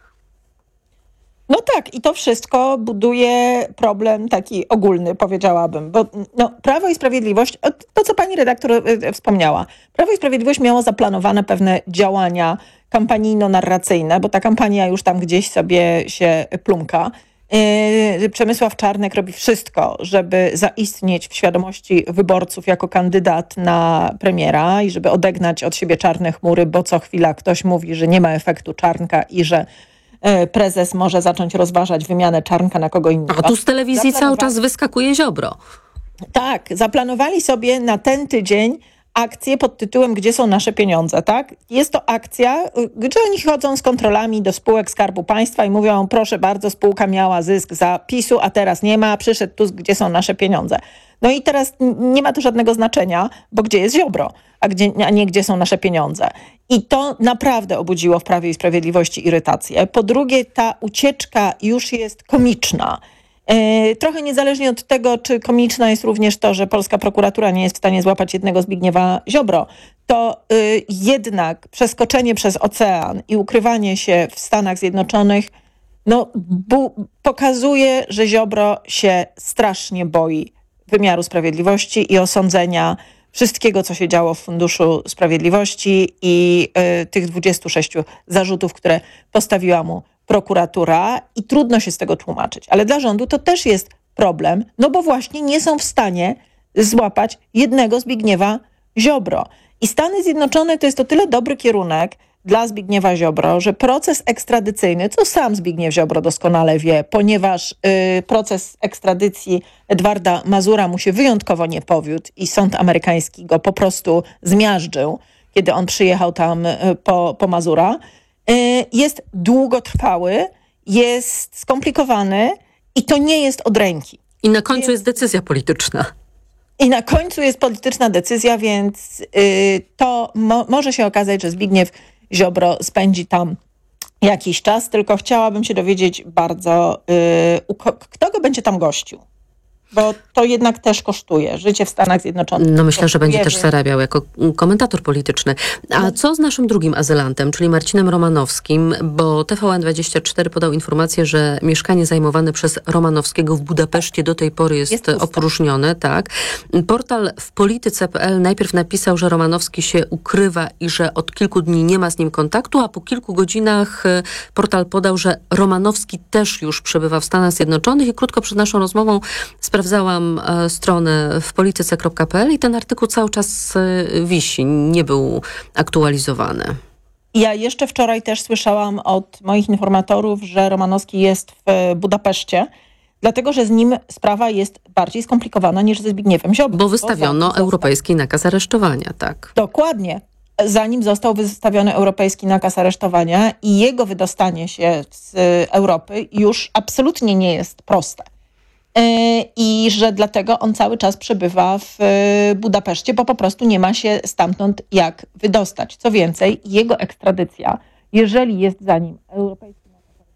[SPEAKER 18] No tak, i to wszystko buduje problem taki ogólny, powiedziałabym, bo no, Prawo i Sprawiedliwość, to co pani redaktor wspomniała, Prawo i Sprawiedliwość miało zaplanowane pewne działania kampanijno-narracyjne, bo ta kampania już tam gdzieś sobie się plumka. Yy, Przemysław Czarnek robi wszystko, żeby zaistnieć w świadomości wyborców jako kandydat na premiera i żeby odegnać od siebie czarne chmury, bo co chwila ktoś mówi, że nie ma efektu Czarnka i że prezes może zacząć rozważać wymianę Czarnka na kogo innego.
[SPEAKER 2] A tu z telewizji cały czas wyskakuje Ziobro.
[SPEAKER 18] Tak, zaplanowali sobie na ten tydzień akcję pod tytułem Gdzie są nasze pieniądze, tak? Jest to akcja, gdzie oni chodzą z kontrolami do spółek Skarbu Państwa i mówią, proszę bardzo, spółka miała zysk za PiS-u, a teraz nie ma, przyszedł Tusk, gdzie są nasze pieniądze. No i teraz nie ma to żadnego znaczenia, bo gdzie jest Ziobro, a, gdzie, a nie gdzie są nasze pieniądze. I to naprawdę obudziło w Prawie i Sprawiedliwości irytację. Po drugie, ta ucieczka już jest komiczna. Yy, trochę niezależnie od tego, czy komiczna jest również to, że polska prokuratura nie jest w stanie złapać jednego Zbigniewa Ziobro, to yy, jednak przeskoczenie przez ocean i ukrywanie się w Stanach Zjednoczonych no, bu- pokazuje, że Ziobro się strasznie boi wymiaru sprawiedliwości i osądzenia wszystkiego, co się działo w Funduszu Sprawiedliwości i y, tych dwudziestu sześciu zarzutów, które postawiła mu prokuratura i trudno się z tego tłumaczyć. Ale dla rządu to też jest problem, no bo właśnie nie są w stanie złapać jednego Zbigniewa Ziobro. I Stany Zjednoczone to jest o tyle dobry kierunek dla Zbigniewa Ziobro, że proces ekstradycyjny, co sam Zbigniew Ziobro doskonale wie, ponieważ y, proces ekstradycji Edwarda Mazura mu się wyjątkowo nie powiódł i sąd amerykański go po prostu zmiażdżył, kiedy on przyjechał tam y, po, po Mazura, y, jest długotrwały, jest skomplikowany i to nie jest od ręki.
[SPEAKER 2] I na końcu jest decyzja polityczna.
[SPEAKER 18] I na końcu jest polityczna decyzja, więc y, to mo- może się okazać, że Zbigniew Ziobro spędzi tam jakiś czas, tylko chciałabym się dowiedzieć bardzo, y, kto go będzie tam gościł. Bo to jednak też kosztuje. Życie w Stanach Zjednoczonych.
[SPEAKER 2] No myślę,
[SPEAKER 18] kosztuje,
[SPEAKER 2] że będzie też zarabiał jako komentator polityczny. A co z naszym drugim azylantem, czyli Marcinem Romanowskim? Bo T V N dwadzieścia cztery podał informację, że mieszkanie zajmowane przez Romanowskiego w Budapeszcie do tej pory jest, jest opróżnione. Tak. Portal w polityce kropka p l najpierw napisał, że Romanowski się ukrywa i że od kilku dni nie ma z nim kontaktu, a po kilku godzinach portal podał, że Romanowski też już przebywa w Stanach Zjednoczonych i krótko przed naszą rozmową sprawdzałam e, stronę w polityce kropka p l i ten artykuł cały czas e, wisi, nie był aktualizowany.
[SPEAKER 18] Ja jeszcze wczoraj też słyszałam od moich informatorów, że Romanowski jest w Budapeszcie, dlatego że z nim sprawa jest bardziej skomplikowana niż ze Zbigniewem Ziobrą.
[SPEAKER 2] Bo wystawiono europejski nakaz aresztowania, tak.
[SPEAKER 18] Dokładnie. Zanim został wystawiony europejski nakaz aresztowania i jego wydostanie się z Europy już absolutnie nie jest proste. I że dlatego on cały czas przebywa w Budapeszcie, bo po prostu nie ma się stamtąd jak wydostać. Co więcej, jego ekstradycja, jeżeli jest za nim europejski...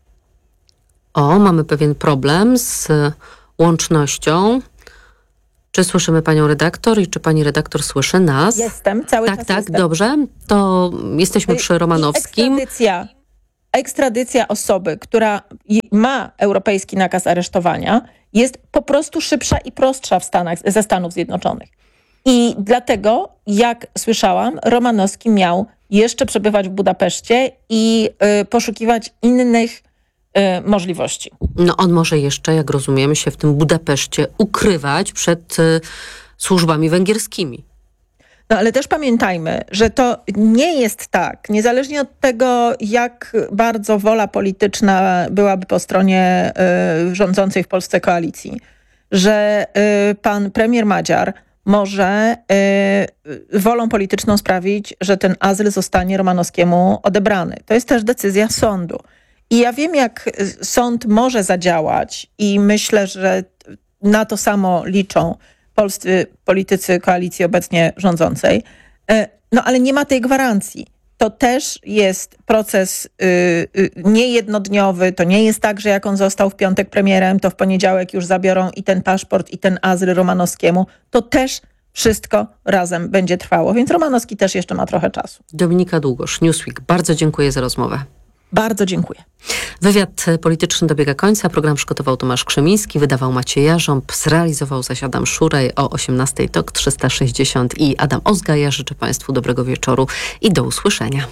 [SPEAKER 2] O, mamy pewien problem z łącznością. Czy słyszymy panią redaktor i czy pani redaktor słyszy nas?
[SPEAKER 18] Jestem, cały
[SPEAKER 2] tak,
[SPEAKER 18] czas
[SPEAKER 2] Tak,
[SPEAKER 18] jestem.
[SPEAKER 2] tak, dobrze. To jesteśmy przy Romanowskim.
[SPEAKER 18] Ekstradycja, ekstradycja osoby, która ma europejski nakaz aresztowania, jest po prostu szybsza i prostsza w Stanach, ze Stanów Zjednoczonych. I dlatego, jak słyszałam, Romanowski miał jeszcze przebywać w Budapeszcie i y, poszukiwać innych y, możliwości.
[SPEAKER 2] No on może jeszcze, jak rozumiemy, się w tym Budapeszcie ukrywać przed y, służbami węgierskimi.
[SPEAKER 18] No ale też pamiętajmy, że to nie jest tak, niezależnie od tego, jak bardzo wola polityczna byłaby po stronie y, rządzącej w Polsce koalicji, że y, pan premier Madziar może y, wolą polityczną sprawić, że ten azyl zostanie Romanowskiemu odebrany. To jest też decyzja sądu. I ja wiem, jak sąd może zadziałać i myślę, że na to samo liczą polscy politycy koalicji obecnie rządzącej. No ale nie ma tej gwarancji. To też jest proces y, y, niejednodniowy. To nie jest tak, że jak on został w piątek premierem, to w poniedziałek już zabiorą i ten paszport, i ten azyl Romanowskiemu. To też wszystko razem będzie trwało. Więc Romanowski też jeszcze ma trochę czasu.
[SPEAKER 2] Dominika Długosz, Newsweek. Bardzo dziękuję za rozmowę.
[SPEAKER 18] Bardzo dziękuję.
[SPEAKER 2] Wywiad polityczny dobiega końca. Program przygotował Tomasz Krzemiński, wydawał Maciej Jarząb, zrealizował zaś Adam Szurej. O osiemnastej T O K trzysta sześćdziesiąt i Adam Ozga. Ja życzę Państwu dobrego wieczoru i do usłyszenia.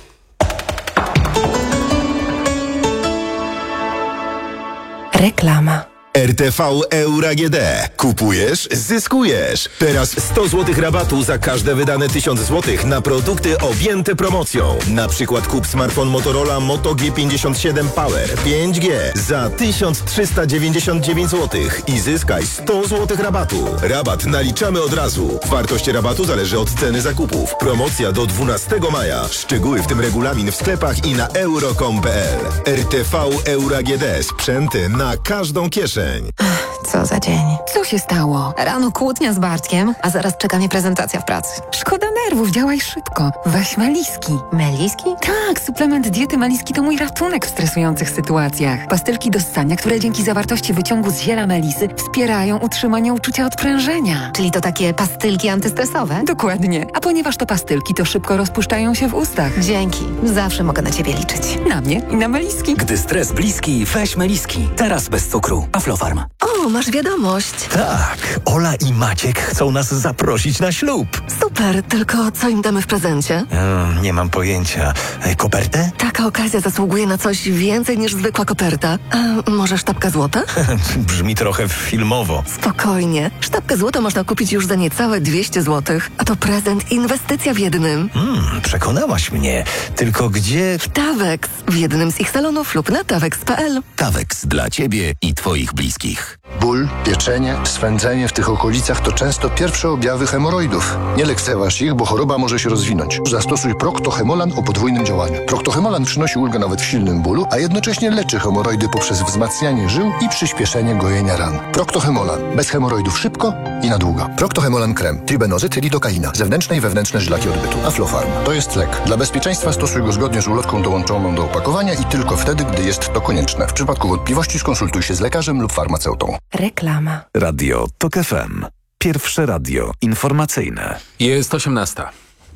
[SPEAKER 19] Reklama.
[SPEAKER 6] R T V Euro A G D. Kupujesz, zyskujesz. Teraz sto złotych rabatu za każde wydane tysiąc złotych na produkty objęte promocją. Na przykład kup smartfon Motorola Moto G pięćdziesiąt siedem Power pięć G za tysiąc trzysta dziewięćdziesiąt dziewięć złotych i zyskaj sto złotych rabatu. Rabat naliczamy od razu. Wartość rabatu zależy od ceny zakupów. Promocja do dwunastego maja. Szczegóły, w tym regulamin, w sklepach i na euro kropka com kropka p l. R T V Euro A G D. Sprzęty na każdą kieszeń.
[SPEAKER 19] Co za dzień. Co się stało? Rano kłótnia z Bartkiem, a zaraz czeka mnie prezentacja w pracy. Szkoda nerwów, działaj szybko. Weź Meliski. Meliski? Tak, suplement diety Meliski to mój ratunek w stresujących sytuacjach. Pastylki do ssania, które dzięki zawartości wyciągu z ziela melisy wspierają utrzymanie uczucia odprężenia. Czyli to takie pastylki antystresowe? Dokładnie. A ponieważ to pastylki, to szybko rozpuszczają się w ustach. Dzięki. Zawsze mogę na ciebie liczyć. Na mnie i na Meliski.
[SPEAKER 20] Gdy stres bliski, weź Meliski. Teraz bez cukru. Aflofarm.
[SPEAKER 19] O, masz wiadomość.
[SPEAKER 20] Tak, Ola i Maciek chcą nas zaprosić na ślub.
[SPEAKER 19] Super, tylko co im damy w prezencie?
[SPEAKER 20] Hmm, nie mam pojęcia. E, kopertę?
[SPEAKER 19] Taka okazja zasługuje na coś więcej niż zwykła koperta. A może sztabka złota?
[SPEAKER 20] Brzmi trochę filmowo.
[SPEAKER 19] Spokojnie. Sztabkę złota można kupić już za niecałe dwieście złotych. A to prezent i inwestycja w jednym.
[SPEAKER 20] Hmm, przekonałaś mnie. Tylko gdzie...
[SPEAKER 19] W Tawex. W jednym z ich salonów lub na tawex kropka p l.
[SPEAKER 9] Tawex dla Ciebie i Twoich bliskich.
[SPEAKER 21] Ból, pieczenie, swędzenie w tych okolicach to często pierwsze objawy hemoroidów. Nie lekceważ ich, bo choroba może się rozwinąć. Zastosuj Procto-Hemolan o podwójnym działaniu. Procto-Hemolan przynosi ulgę nawet w silnym bólu, a jednocześnie leczy hemoroidy poprzez wzmacnianie żył i przyspieszenie gojenia ran. Procto-Hemolan. Bez hemoroidów szybko i na długo. Procto-Hemolan krem. Tribenozyt, lidokaina. Zewnętrzne i wewnętrzne żylaki odbytu. Aflofarm. To jest lek. Dla bezpieczeństwa stosuj go zgodnie z ulotką dołączoną do opakowania i tylko wtedy, gdy jest to konieczne. W przypadku wątpliwości skonsultuj się z lekarzem lub farmaceutą.
[SPEAKER 19] Reklama.
[SPEAKER 3] Radio TOK F M. Pierwsze radio informacyjne.
[SPEAKER 22] Jest osiemnasta.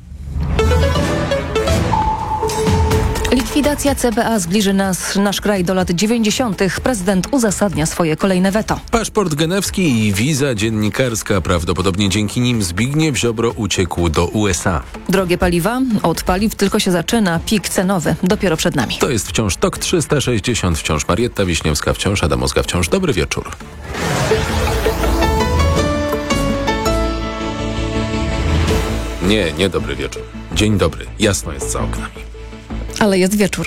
[SPEAKER 23] Likwidacja C B A zbliży nas, nasz kraj do lat dziewięćdziesiątych. Prezydent uzasadnia swoje kolejne weto.
[SPEAKER 22] Paszport genewski i wiza dziennikarska. Prawdopodobnie dzięki nim Zbigniew Ziobro uciekł do U S A.
[SPEAKER 23] Drogie paliwa? Od paliw tylko się zaczyna. Pik cenowy dopiero przed nami.
[SPEAKER 22] To jest wciąż Tok trzysta sześćdziesiąt. Wciąż Marietta Wiśniewska. Wciąż Adam Ozga. Wciąż dobry wieczór. Nie, nie dobry wieczór. Dzień dobry. Jasno jest za oknami.
[SPEAKER 23] Ale jest wieczór.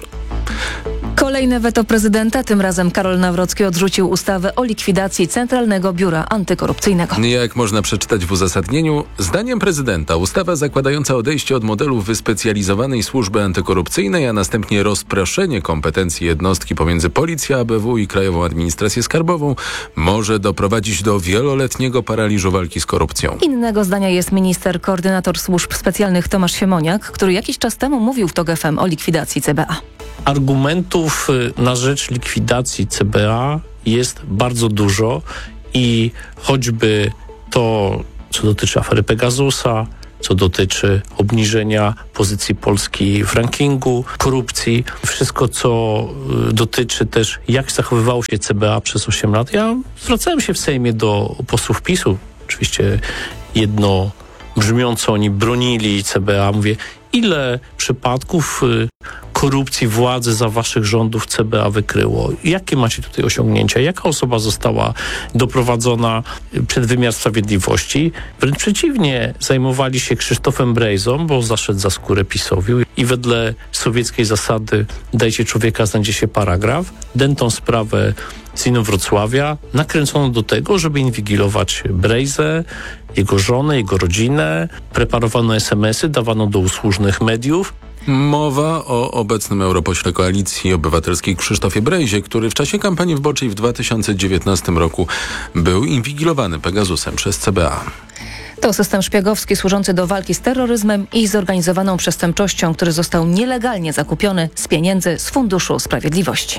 [SPEAKER 23] Kolejne weto prezydenta, tym razem Karol Nawrocki odrzucił ustawę o likwidacji Centralnego Biura Antykorupcyjnego.
[SPEAKER 22] Jak można przeczytać w uzasadnieniu, zdaniem prezydenta ustawa zakładająca odejście od modelu wyspecjalizowanej służby antykorupcyjnej, a następnie rozproszenie kompetencji jednostki pomiędzy Policją, A B W i Krajową Administrację Skarbową może doprowadzić do wieloletniego paraliżu walki z korupcją.
[SPEAKER 23] Innego zdania jest minister koordynator służb specjalnych Tomasz Siemoniak, który jakiś czas temu mówił w TOK F M o likwidacji C B A.
[SPEAKER 1] Argumentów na rzecz likwidacji C B A jest bardzo dużo i choćby to, co dotyczy afery Pegasusa, co dotyczy obniżenia pozycji Polski w rankingu korupcji, wszystko, co dotyczy też, jak zachowywało się C B A przez osiem lat. Ja zwracałem się w Sejmie do posłów PiSu, oczywiście jedno brzmiąco oni bronili C B A. Mówię, ile przypadków korupcji władzy za waszych rządów C B A wykryło? Jakie macie tutaj osiągnięcia? Jaka osoba została doprowadzona przed wymiar sprawiedliwości? Wręcz przeciwnie, zajmowali się Krzysztofem Brejzą, bo zaszedł za skórę PiS-owi i wedle sowieckiej zasady dajcie człowieka, znajdzie się paragraf. Dentą sprawę z Inowrocławia nakręcono do tego, żeby inwigilować Brejzę, jego żonę, jego rodzinę. Preparowano es em esy, dawano do usłużnych mediów.
[SPEAKER 22] Mowa o obecnym europośle Koalicji Obywatelskiej Krzysztofie Brejzie, który w czasie kampanii wyborczej w dwa tysiące dziewiętnastym roku był inwigilowany Pegasusem przez C B A.
[SPEAKER 23] To system szpiegowski służący do walki z terroryzmem i zorganizowaną przestępczością, który został nielegalnie zakupiony z pieniędzy z Funduszu Sprawiedliwości.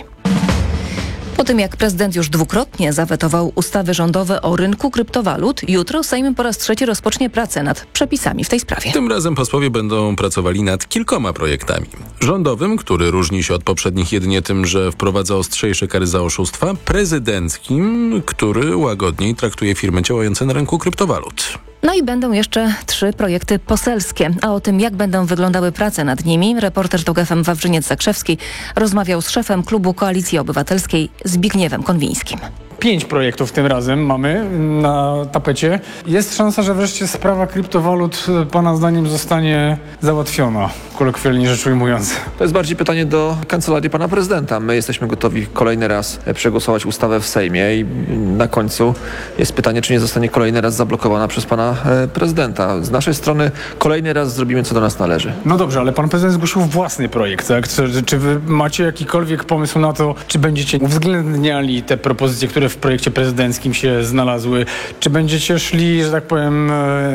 [SPEAKER 23] Po tym, jak prezydent już dwukrotnie zawetował ustawy rządowe o rynku kryptowalut, jutro Sejm po raz trzeci rozpocznie pracę nad przepisami w tej sprawie.
[SPEAKER 22] Tym razem posłowie będą pracowali nad kilkoma projektami. Rządowym, który różni się od poprzednich jedynie tym, że wprowadza ostrzejsze kary za oszustwa. Prezydenckim, który łagodniej traktuje firmy działające na rynku kryptowalut.
[SPEAKER 23] No i będą jeszcze trzy projekty poselskie. A o tym, jak będą wyglądały prace nad nimi, reporter TOK F M Wawrzyniec-Zakrzewski rozmawiał z szefem klubu Koalicji Obywatelskiej Zbigniewem Konwińskim.
[SPEAKER 4] Pięć projektów tym razem mamy na tapecie. Jest szansa, że wreszcie sprawa kryptowalut pana zdaniem zostanie załatwiona, kolokwialnie rzecz ujmując.
[SPEAKER 8] To jest bardziej pytanie do Kancelarii Pana Prezydenta. My jesteśmy gotowi kolejny raz przegłosować ustawę w Sejmie i na końcu jest pytanie, czy nie zostanie kolejny raz zablokowana przez Pana Prezydenta. Z naszej strony kolejny raz zrobimy, co do nas należy.
[SPEAKER 4] No dobrze, ale Pan Prezydent zgłosił własny projekt, tak? Czy, czy Wy macie jakikolwiek pomysł na to, czy będziecie uwzględniali te propozycje, które w projekcie prezydenckim się znalazły? Czy będziecie szli, że tak powiem,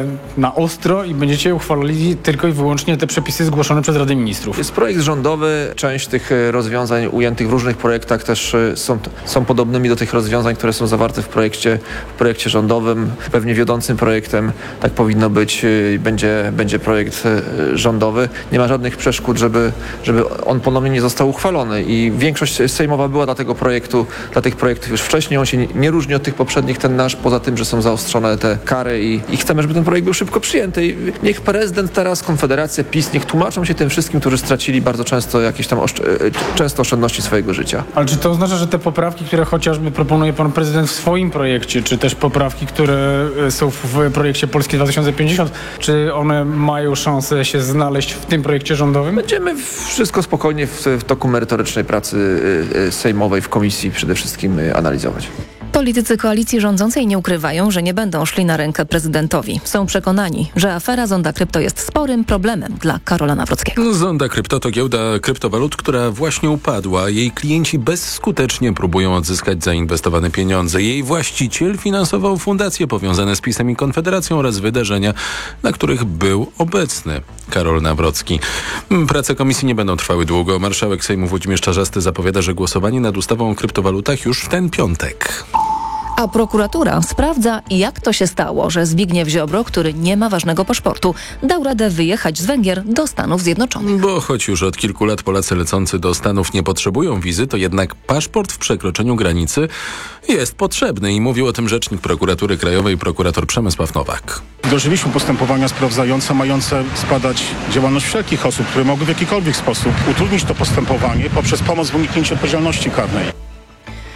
[SPEAKER 4] na ostro i będziecie uchwalali tylko i wyłącznie te przepisy zgłoszone przez Radę Ministrów?
[SPEAKER 8] Jest projekt rządowy. Część tych rozwiązań ujętych w różnych projektach też są, są podobnymi do tych rozwiązań, które są zawarte w projekcie, w projekcie rządowym. Pewnie wiodącym projektem, tak powinno być, będzie, będzie projekt rządowy. Nie ma żadnych przeszkód, żeby, żeby on ponownie nie został uchwalony i większość sejmowa była dla tego projektu, dla tych projektów już wcześniej. On się nie, nie różni od tych poprzednich, ten nasz, poza tym, że są zaostrzone te kary i, i chcemy, żeby ten projekt był szybko przyjęty. I niech prezydent teraz, Konfederacja, PiS, niech tłumaczą się tym wszystkim, którzy stracili bardzo często jakieś tam oszcz- często oszczędności swojego życia.
[SPEAKER 4] Ale czy to oznacza, że te poprawki, które chociażby proponuje pan prezydent w swoim projekcie, czy też poprawki, które są w projekcie Polski dwa tysiące pięćdziesiąt, czy one mają szansę się znaleźć w tym projekcie rządowym?
[SPEAKER 8] Będziemy wszystko spokojnie w, w toku merytorycznej pracy sejmowej w komisji przede wszystkim analizować.
[SPEAKER 23] Politycy koalicji rządzącej nie ukrywają, że nie będą szli na rękę prezydentowi. Są przekonani, że afera Zonda Krypto jest sporym problemem dla Karola Nawrockiego.
[SPEAKER 22] Zonda Krypto to giełda kryptowalut, która właśnie upadła. Jej klienci bezskutecznie próbują odzyskać zainwestowane pieniądze. Jej właściciel finansował fundacje powiązane z PiS-em i Konfederacją oraz wydarzenia, na których był obecny Karol Nawrocki. Prace komisji nie będą trwały długo. Marszałek Sejmu Włodzimierz Czarzasty zapowiada, że głosowanie nad ustawą o kryptowalutach już w ten piątek.
[SPEAKER 23] A prokuratura sprawdza, jak to się stało, że Zbigniew Ziobro, który nie ma ważnego paszportu, dał radę wyjechać z Węgier do Stanów Zjednoczonych.
[SPEAKER 22] Bo choć już od kilku lat Polacy lecący do Stanów nie potrzebują wizy, to jednak paszport w przekroczeniu granicy jest potrzebny i mówił o tym rzecznik Prokuratury Krajowej, prokurator Przemysław Nowak.
[SPEAKER 24] Wdrożyliśmy postępowania sprawdzające mające zbadać działalność wszelkich osób, które mogły w jakikolwiek sposób utrudnić to postępowanie poprzez pomoc w uniknięciu odpowiedzialności karnej.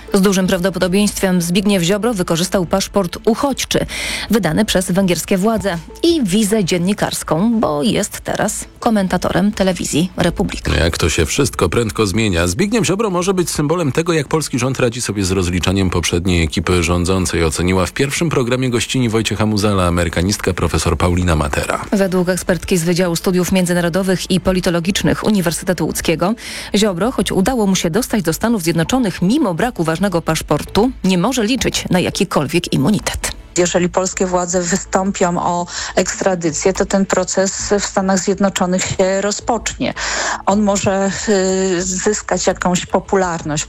[SPEAKER 23] Z dużym prawdopodobieństwem Zbigniew Ziobro wykorzystał paszport uchodźczy, wydany przez węgierskie władze i wizę dziennikarską, bo jest teraz komentatorem telewizji Republika.
[SPEAKER 22] Jak to się wszystko prędko zmienia. Zbigniew Ziobro może być symbolem tego, jak polski rząd radzi sobie z rozliczaniem poprzedniej ekipy rządzącej, oceniła w pierwszym programie gościni Wojciecha Muzala amerykanistka profesor Paulina Matera.
[SPEAKER 23] Według ekspertki z Wydziału Studiów Międzynarodowych i Politologicznych Uniwersytetu Łódzkiego, Ziobro, choć udało mu się dostać do Stanów Zjednoczonych mimo braku ważnego paszportu, nie może liczyć na jakikolwiek immunitet.
[SPEAKER 7] Jeżeli polskie władze wystąpią o ekstradycję, to ten proces w Stanach Zjednoczonych się rozpocznie. On może y, zyskać jakąś popularność.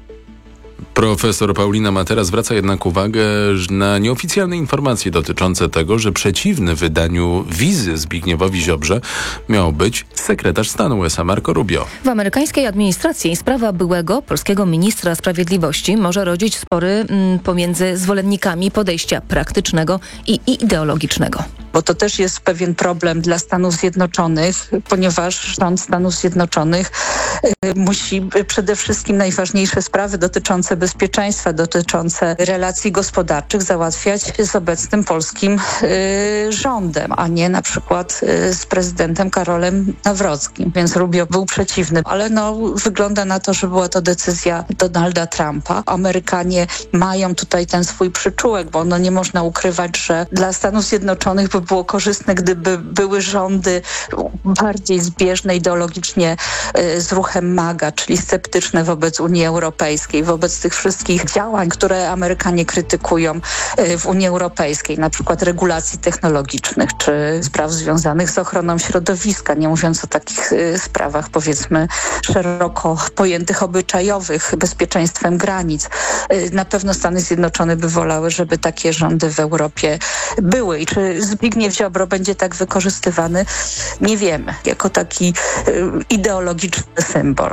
[SPEAKER 22] Profesor Paulina Matera zwraca jednak uwagę na nieoficjalne informacje dotyczące tego, że przeciwny wydaniu wizy Zbigniewowi Ziobrze miał być sekretarz stanu U S A Marco Rubio.
[SPEAKER 23] W amerykańskiej administracji sprawa byłego polskiego ministra sprawiedliwości może rodzić spory mm, pomiędzy zwolennikami podejścia praktycznego i ideologicznego.
[SPEAKER 7] Bo to też jest pewien problem dla Stanów Zjednoczonych, ponieważ rząd Stanów Zjednoczonych y, musi przede wszystkim najważniejsze sprawy dotyczące bezpieczeństwa, dotyczące relacji gospodarczych załatwiać z obecnym polskim y, rządem, a nie na przykład y, z prezydentem Karolem Nawrockim. Więc Rubio był przeciwny, ale no, wygląda na to, że była to decyzja Donalda Trumpa. Amerykanie mają tutaj ten swój przyczółek, bo no, nie można ukrywać, że dla Stanów Zjednoczonych by było korzystne, gdyby były rządy bardziej zbieżne ideologicznie y, z ruchem MAGA, czyli sceptyczne wobec Unii Europejskiej, wobec tych wszystkich działań, które Amerykanie krytykują y, w Unii Europejskiej, na przykład regulacji technologicznych, czy spraw związanych z ochroną środowiska, nie mówiąc o takich y, sprawach, powiedzmy, szeroko pojętych obyczajowych, bezpieczeństwem granic. Y, na pewno Stany Zjednoczone by wolały, żeby takie rządy w Europie były. I czy Zbigniew Ziobro będzie tak wykorzystywany? Nie wiemy. Jako taki y, ideologiczny symbol.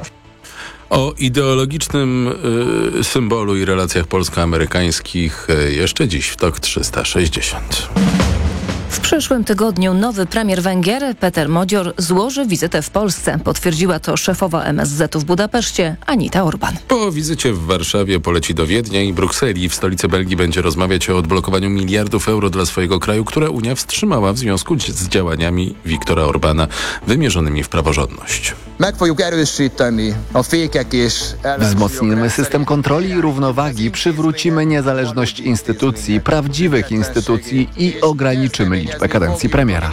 [SPEAKER 22] O ideologicznym y, symbolu i relacjach polsko-amerykańskich y, jeszcze dziś w TOK trzysta sześćdziesiąt.
[SPEAKER 23] W przyszłym tygodniu nowy premier Węgier, Peter Modzior, złoży wizytę w Polsce. Potwierdziła to szefowa M S Z-u w Budapeszcie, Anita Orban.
[SPEAKER 22] Po wizycie w Warszawie poleci do Wiednia i Brukseli. W stolicy Belgii będzie rozmawiać o odblokowaniu miliardów euro dla swojego kraju, które Unia wstrzymała w związku z działaniami Viktora Orbana wymierzonymi w praworządność.
[SPEAKER 10] Wzmocnimy system kontroli i równowagi, przywrócimy niezależność instytucji, prawdziwych instytucji i ograniczymy liczbę kadencji premiera.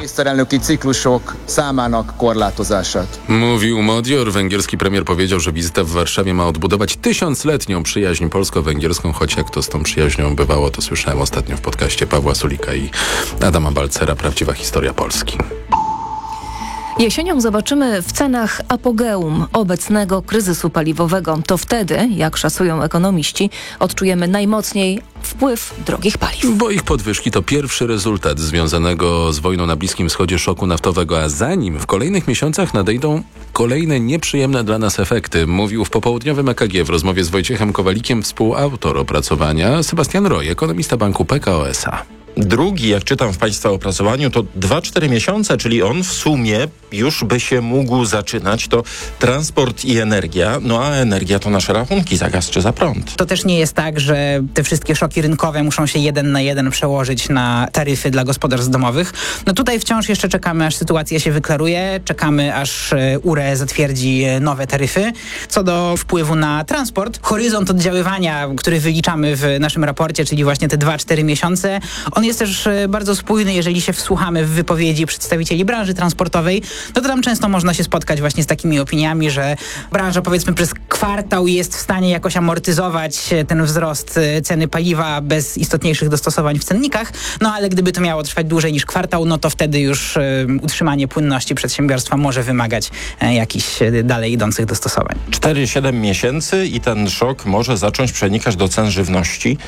[SPEAKER 22] Mówił Modior. Węgierski premier powiedział, że wizyta w Warszawie ma odbudować tysiącletnią przyjaźń polsko-węgierską, choć jak to z tą przyjaźnią bywało, to słyszałem ostatnio w podcaście Pawła Sulika i Adama Balcera, Prawdziwa historia Polski.
[SPEAKER 23] Jesienią zobaczymy w cenach apogeum obecnego kryzysu paliwowego. To wtedy, jak szacują ekonomiści, odczujemy najmocniej wpływ drogich paliw.
[SPEAKER 22] Bo ich podwyżki to pierwszy rezultat związanego z wojną na Bliskim Wschodzie szoku naftowego, a za nim w kolejnych miesiącach nadejdą kolejne nieprzyjemne dla nas efekty, mówił w popołudniowym E K G w rozmowie z Wojciechem Kowalikiem współautor opracowania Sebastian Roy, ekonomista banku P K O S A.
[SPEAKER 11] Drugi, jak czytam w Państwa opracowaniu, to dwa cztery miesiące, czyli on w sumie już by się mógł zaczynać. To transport i energia, no a energia to nasze rachunki za gaz czy za prąd.
[SPEAKER 12] To też nie jest tak, że te wszystkie szoki rynkowe muszą się jeden na jeden przełożyć na taryfy dla gospodarstw domowych. No tutaj wciąż jeszcze czekamy, aż sytuacja się wyklaruje, czekamy, aż U R E zatwierdzi nowe taryfy. Co do wpływu na transport, horyzont oddziaływania, który wyliczamy w naszym raporcie, czyli właśnie te dwa cztery miesiące, on jest też bardzo spójny, jeżeli się wsłuchamy w wypowiedzi przedstawicieli branży transportowej, no to tam często można się spotkać właśnie z takimi opiniami, że branża powiedzmy przez kwartał jest w stanie jakoś amortyzować ten wzrost ceny paliwa bez istotniejszych dostosowań w cennikach, no ale gdyby to miało trwać dłużej niż kwartał, no to wtedy już um, utrzymanie płynności przedsiębiorstwa może wymagać e, jakichś dalej idących dostosowań.
[SPEAKER 11] cztery siedem miesięcy i ten szok może zacząć przenikać do cen żywności.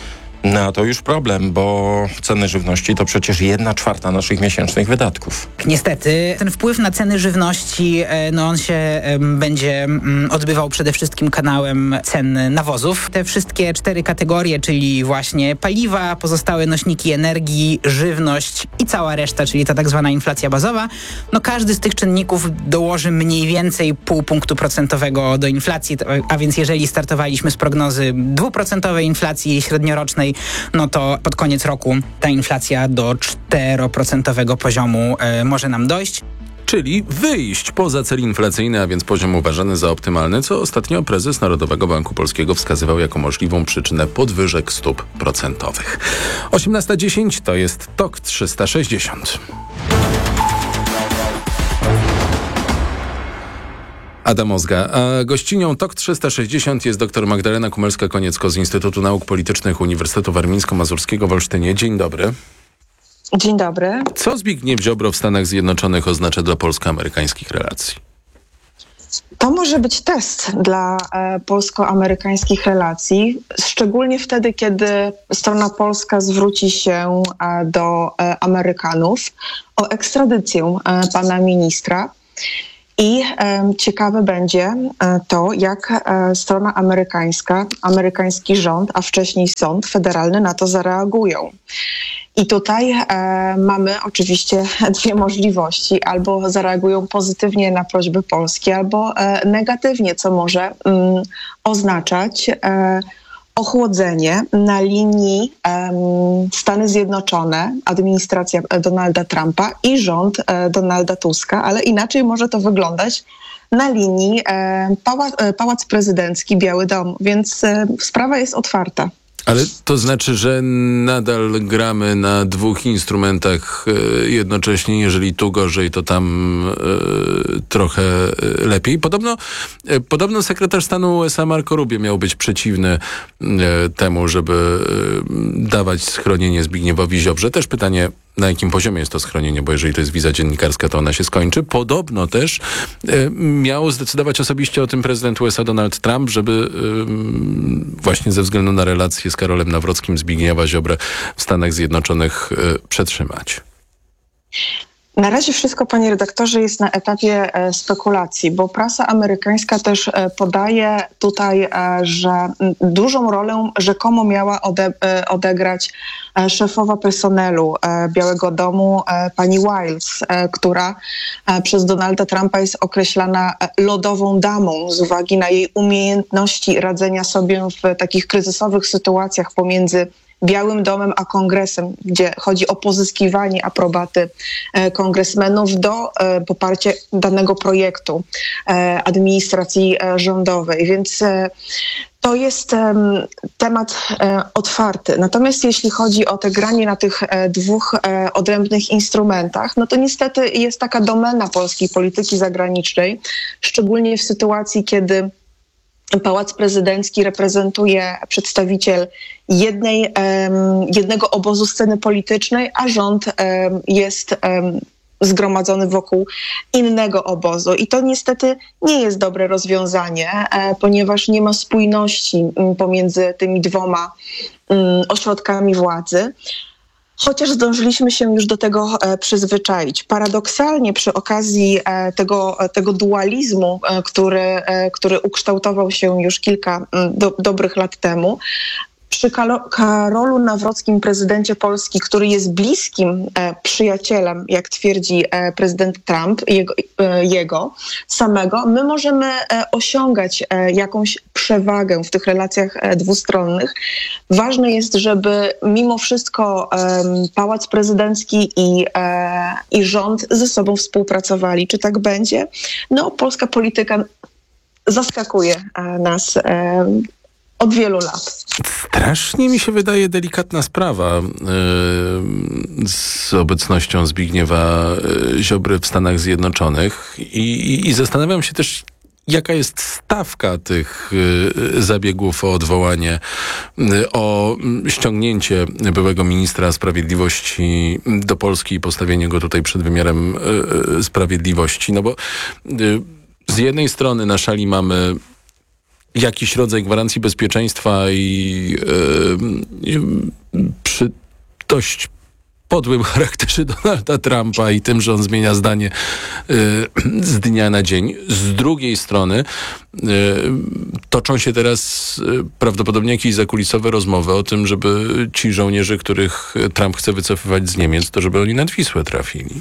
[SPEAKER 11] No a to już problem, bo ceny żywności to przecież jedna czwarta naszych miesięcznych wydatków.
[SPEAKER 12] Niestety ten wpływ na ceny żywności, no on się em, będzie em, odbywał przede wszystkim kanałem cen nawozów. Te wszystkie cztery kategorie, czyli właśnie paliwa, pozostałe nośniki energii, żywność i cała reszta, czyli ta tak zwana inflacja bazowa, no każdy z tych czynników dołoży mniej więcej pół punktu procentowego do inflacji, a więc jeżeli startowaliśmy z prognozy dwuprocentowej inflacji średniorocznej, no to pod koniec roku ta inflacja do czteroprocentowego poziomu e, może nam dojść.
[SPEAKER 22] Czyli wyjść poza cel inflacyjny, a więc poziom uważany za optymalny, co ostatnio prezes Narodowego Banku Polskiego wskazywał jako możliwą przyczynę podwyżek stóp procentowych. osiemnasta dziesięć to jest TOK trzysta sześćdziesiąt. Adam Ozga, a gościnią TOK trzysta sześćdziesiąt jest dr Magdalena Kumelska-Koniecko z Instytutu Nauk Politycznych Uniwersytetu Warmińsko-Mazurskiego w Olsztynie. Dzień dobry.
[SPEAKER 5] Dzień dobry.
[SPEAKER 22] Co Zbigniew Ziobro w Stanach Zjednoczonych oznacza dla polsko-amerykańskich relacji?
[SPEAKER 5] To może być test dla e, polsko-amerykańskich relacji, szczególnie wtedy, kiedy strona polska zwróci się e, do e, Amerykanów o ekstradycję e, pana ministra. I e, ciekawe będzie e, to, jak e, strona amerykańska, amerykański rząd, a wcześniej sąd federalny na to zareagują. I tutaj e, mamy oczywiście dwie możliwości. Albo zareagują pozytywnie na prośby Polski, albo e, negatywnie, co może mm, oznaczać e, ochłodzenie na linii um, Stany Zjednoczone, administracja Donalda Trumpa i rząd e, Donalda Tuska, ale inaczej może to wyglądać na linii e, pałac, e, Pałac Prezydencki, Biały Dom, więc e, sprawa jest otwarta.
[SPEAKER 22] Ale to znaczy, że nadal gramy na dwóch instrumentach e, jednocześnie, jeżeli tu gorzej, to tam e, trochę lepiej. Podobno, e, podobno sekretarz stanu U S A Marco Rubio miał być przeciwny e, temu, żeby e, dawać schronienie Zbigniewowi Ziobrze. Też pytanie, na jakim poziomie jest to schronienie, bo jeżeli to jest wiza dziennikarska, to ona się skończy. Podobno też e, miał zdecydować osobiście o tym prezydent U S A Donald Trump, żeby e, właśnie ze względu na relacje z Karolem Nawrockim Zbigniewa Ziobrę w Stanach Zjednoczonych e, przetrzymać.
[SPEAKER 5] Na razie wszystko, panie redaktorze, jest na etapie e, spekulacji, bo prasa amerykańska też e, podaje tutaj, e, że m, dużą rolę rzekomo miała ode, e, odegrać e, szefowa personelu e, Białego Domu, e, pani Wiles, e, która e, przez Donalda Trumpa jest określana e, lodową damą z uwagi na jej umiejętności radzenia sobie w takich kryzysowych sytuacjach pomiędzy Białym Domem a Kongresem, gdzie chodzi o pozyskiwanie aprobaty e, kongresmenów do e, poparcia danego projektu e, administracji e, rządowej. Więc e, to jest e, temat e, otwarty. Natomiast jeśli chodzi o te granie na tych e, dwóch e, odrębnych instrumentach, no to niestety jest taka domena polskiej polityki zagranicznej, szczególnie w sytuacji, kiedy Pałac Prezydencki reprezentuje przedstawiciel jednej, um, jednego obozu sceny politycznej, a rząd um, jest um, zgromadzony wokół innego obozu. I to niestety nie jest dobre rozwiązanie, e, ponieważ nie ma spójności m, pomiędzy tymi dwoma m, ośrodkami władzy. Chociaż zdążyliśmy się już do tego e, przyzwyczaić. Paradoksalnie przy okazji e, tego, e, tego dualizmu, e, który, e, który ukształtował się już kilka m, do, dobrych lat temu, przy Kalo- Karolu Nawrockim, prezydencie Polski, który jest bliskim e, przyjacielem, jak twierdzi e, prezydent Trump, jego, e, jego samego, my możemy e, osiągać e, jakąś przewagę w tych relacjach e, dwustronnych. Ważne jest, żeby mimo wszystko e, Pałac Prezydencki i, e, i rząd ze sobą współpracowali. Czy tak będzie? No, polska polityka zaskakuje e, nas e, od wielu lat.
[SPEAKER 22] Strasznie mi się wydaje delikatna sprawa yy, z obecnością Zbigniewa Ziobry w Stanach Zjednoczonych i, i, i zastanawiam się też, jaka jest stawka tych y, zabiegów o odwołanie, y, o ściągnięcie byłego ministra sprawiedliwości do Polski i postawienie go tutaj przed wymiarem y, y, sprawiedliwości? No bo y, z jednej strony na szali mamy jakiś rodzaj gwarancji bezpieczeństwa i przy dość podłym charakterze Donalda Trumpa i tym, że on zmienia zdanie y, z dnia na dzień. Z drugiej strony y, toczą się teraz y, prawdopodobnie jakieś zakulisowe rozmowy o tym, żeby ci żołnierze, których Trump chce wycofywać z Niemiec, to żeby oni nad Wisłę trafili.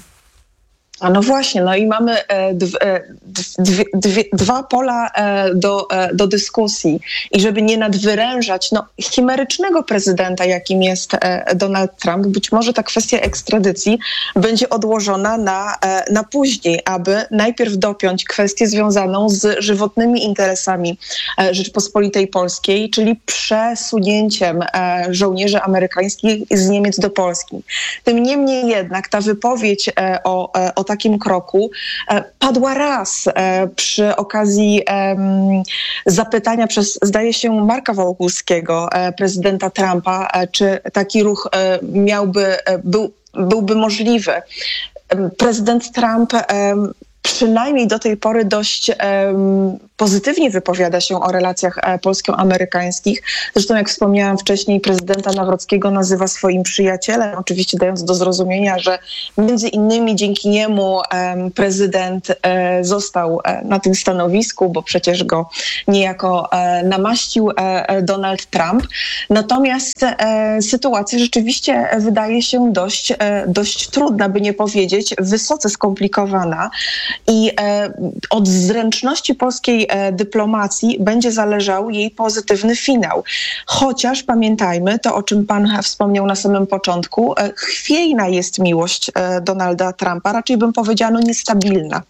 [SPEAKER 5] A no właśnie, no i mamy e, dw, e, dwie, dwie, dwa pola e, do, e, do dyskusji. I żeby nie nadwyrężać no, chimerycznego prezydenta, jakim jest e, Donald Trump, być może ta kwestia ekstradycji będzie odłożona na, e, na później, aby najpierw dopiąć kwestię związaną z żywotnymi interesami e, Rzeczpospolitej Polskiej, czyli przesunięciem e, żołnierzy amerykańskich z Niemiec do Polski. Tym niemniej jednak ta wypowiedź e, o, e, o takim kroku e, padła raz e, przy okazji e, zapytania przez, zdaje się, Marka Wołkuskiego, e, prezydenta Trumpa, e, czy taki ruch e, miałby, e, był, byłby możliwy. E, prezydent Trump e, przynajmniej do tej pory dość e, pozytywnie wypowiada się o relacjach e, polsko-amerykańskich. Zresztą, jak wspomniałam wcześniej, prezydenta Nawrockiego nazywa swoim przyjacielem, oczywiście dając do zrozumienia, że między innymi dzięki niemu e, prezydent e, został e, na tym stanowisku, bo przecież go niejako e, namaścił e, Donald Trump. Natomiast e, sytuacja rzeczywiście wydaje się dość, e, dość trudna, by nie powiedzieć wysoce skomplikowana. I e, od zręczności polskiej e, dyplomacji będzie zależał jej pozytywny finał. Chociaż pamiętajmy, to o czym pan wspomniał na samym początku, e, chwiejna jest miłość e, Donalda Trumpa, raczej bym powiedziała no niestabilna.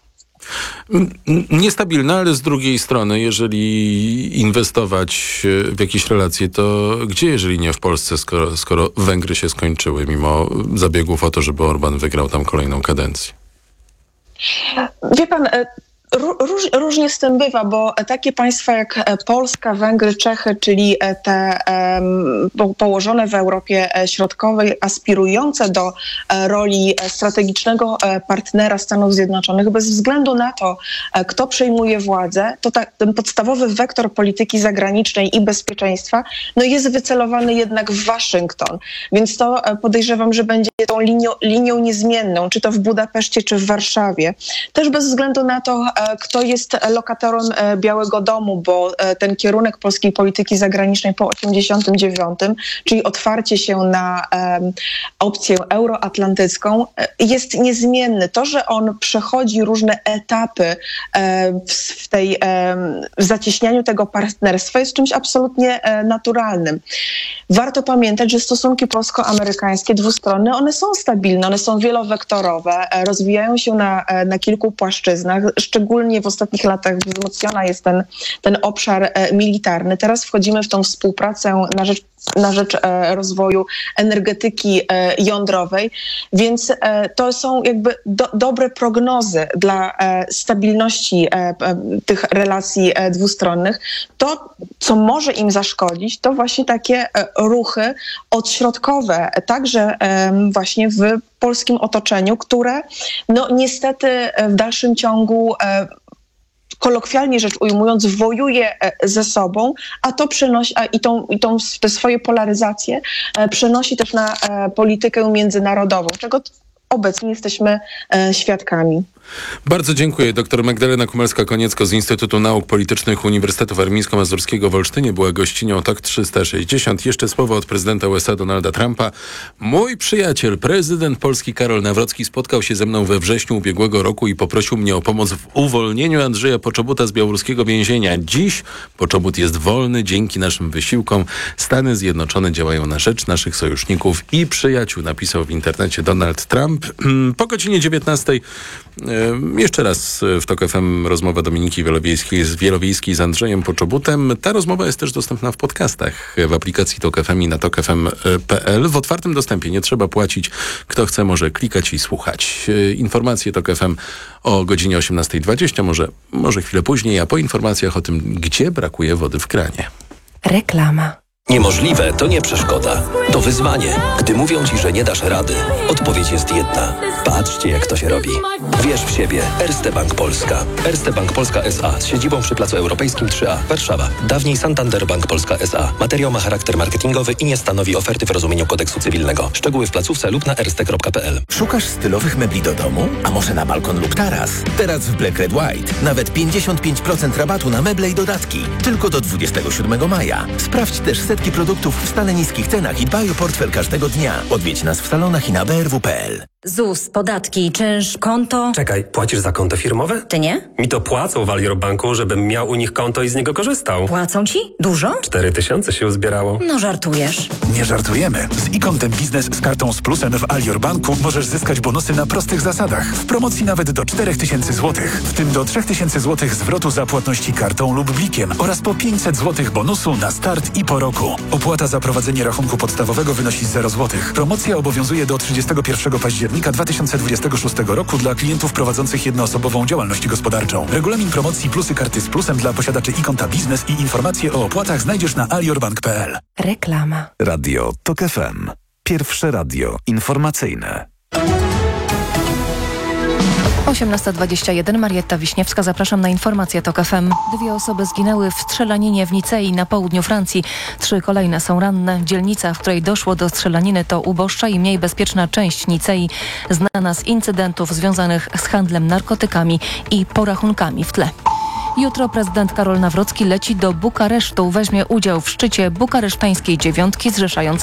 [SPEAKER 22] Niestabilna, ale z drugiej strony, jeżeli inwestować w jakieś relacje, to gdzie, jeżeli nie w Polsce, skoro, skoro Węgry się skończyły, mimo zabiegów o to, żeby Orbán wygrał tam kolejną kadencję?
[SPEAKER 5] Wie pan, róż, różnie z tym bywa, bo takie państwa jak Polska, Węgry, Czechy, czyli te um, położone w Europie Środkowej, aspirujące do roli strategicznego partnera Stanów Zjednoczonych, bez względu na to, kto przejmuje władzę, to ta, ten podstawowy wektor polityki zagranicznej i bezpieczeństwa no jest wycelowany jednak w Waszyngton. Więc to podejrzewam, że będzie tą linią, linią niezmienną, czy to w Budapeszcie, czy w Warszawie. Też bez względu na to, kto jest lokatorem Białego Domu, bo ten kierunek polskiej polityki zagranicznej po osiemdziesiątym dziewiątym, czyli otwarcie się na um, opcję euroatlantycką, jest niezmienny. To, że on przechodzi różne etapy um, w, w, tej, um, w zacieśnianiu tego partnerstwa, jest czymś absolutnie um, naturalnym. Warto pamiętać, że stosunki polsko-amerykańskie dwustronne, one są stabilne, one są wielowektorowe, rozwijają się na, na kilku płaszczyznach, szczególnie w ostatnich latach wzmocniona jest ten, ten obszar e, militarny. Teraz wchodzimy w tą współpracę na rzecz, na rzecz e, rozwoju energetyki e, jądrowej, więc e, to są jakby do, dobre prognozy dla e, stabilności e, e, tych relacji e, dwustronnych. To, co może im zaszkodzić, to właśnie takie e, ruchy odśrodkowe, także e, właśnie w polskim otoczeniu, które no niestety w dalszym ciągu e, kolokwialnie rzecz ujmując, wojuje ze sobą, a to przenosi, a i, tą, i tą, te swoje polaryzacje e, przenosi też na e, politykę międzynarodową, czego obecnie jesteśmy e, świadkami.
[SPEAKER 22] Bardzo dziękuję. Doktor Magdalena Kumelska-Koniecko z Instytutu Nauk Politycznych Uniwersytetu Warmińsko-Mazurskiego w Olsztynie była gościnią Tok trzysta sześćdziesiąt. Jeszcze słowo od prezydenta U S A Donalda Trumpa. Mój przyjaciel, prezydent Polski Karol Nawrocki spotkał się ze mną we wrześniu ubiegłego roku i poprosił mnie o pomoc w uwolnieniu Andrzeja Poczobuta z białoruskiego więzienia. Dziś Poczobut jest wolny dzięki naszym wysiłkom. Stany Zjednoczone działają na rzecz naszych sojuszników i przyjaciół, napisał w internecie Donald Trump. Po godzinie dziewiętnastej jeszcze raz w Tok F M rozmowa Dominiki Wielowiejskiej z, Wielowiejskiej z Andrzejem Poczobutem. Ta rozmowa jest też dostępna w podcastach, w aplikacji Tok F M i na tok f m kropka p l. W otwartym dostępie, nie trzeba płacić. Kto chce, może klikać i słuchać. Informacje Tok F M o godzinie osiemnastej dwadzieścia, może, może chwilę później, a po informacjach o tym, gdzie brakuje wody w kranie.
[SPEAKER 13] Reklama. Niemożliwe to nie przeszkoda, to wyzwanie. Gdy mówią Ci, że nie dasz rady, odpowiedź jest jedna. Patrzcie, jak to się robi. Wierz w siebie. Erste Bank Polska. Erste Bank Polska S A z siedzibą przy Placu Europejskim trzy A, Warszawa. Dawniej Santander Bank Polska S A. Materiał ma charakter marketingowy i nie stanowi oferty w rozumieniu kodeksu cywilnego. Szczegóły w placówce lub na erste kropka p l.
[SPEAKER 14] Szukasz stylowych mebli do domu? A może na balkon lub taras? Teraz w Black Red White. Nawet pięćdziesiąt pięć procent rabatu na meble i dodatki. Tylko do dwudziestego siódmego maja. Sprawdź też setki produktów w stale niskich cenach i dbaj o portfel każdego dnia. Odwiedź nas w salonach i na b r w kropka p l.
[SPEAKER 15] Z U S, podatki, czynsz, konto.
[SPEAKER 17] Czekaj, płacisz za konto firmowe?
[SPEAKER 15] Ty nie?
[SPEAKER 17] Mi to płacą w Alior Banku, żebym miał u nich konto i z niego korzystał.
[SPEAKER 15] Płacą ci? Dużo?
[SPEAKER 17] Cztery tysiące się uzbierało.
[SPEAKER 15] No żartujesz.
[SPEAKER 25] Nie żartujemy. Z e-kontem biznes z kartą z plusem w Alior Banku możesz zyskać bonusy na prostych zasadach. W promocji nawet do czterech tysięcy złotych. W tym do trzech tysięcy złotych zwrotu za płatności kartą lub blikiem oraz po pięćset złotych bonusu na start i po roku. Opłata za prowadzenie rachunku podstawowego wynosi zero złotych. Promocja obowiązuje do trzydziestego pierwszego października dwa tysiące dwudziestego szóstego roku dla klientów prowadzących jednoosobową działalność gospodarczą. Regulamin promocji plusy karty z plusem dla posiadaczy e-konta biznes i informacje o opłatach znajdziesz na aliorbank kropka p l.
[SPEAKER 23] Reklama.
[SPEAKER 3] Radio TOK F M. Pierwsze radio informacyjne.
[SPEAKER 23] osiemnasta dwadzieścia jeden, Marietta Wiśniewska, zapraszam na informacje TOK F M. Dwie osoby zginęły w strzelaninie w Nicei na południu Francji. Trzy kolejne są ranne. Dzielnica, w której doszło do strzelaniny, to uboższa i mniej bezpieczna część Nicei, znana z incydentów związanych z handlem narkotykami i porachunkami w tle. Jutro prezydent Karol Nawrocki leci do Bukaresztu. Weźmie udział w szczycie bukaresztańskiej dziewiątki zrzeszającej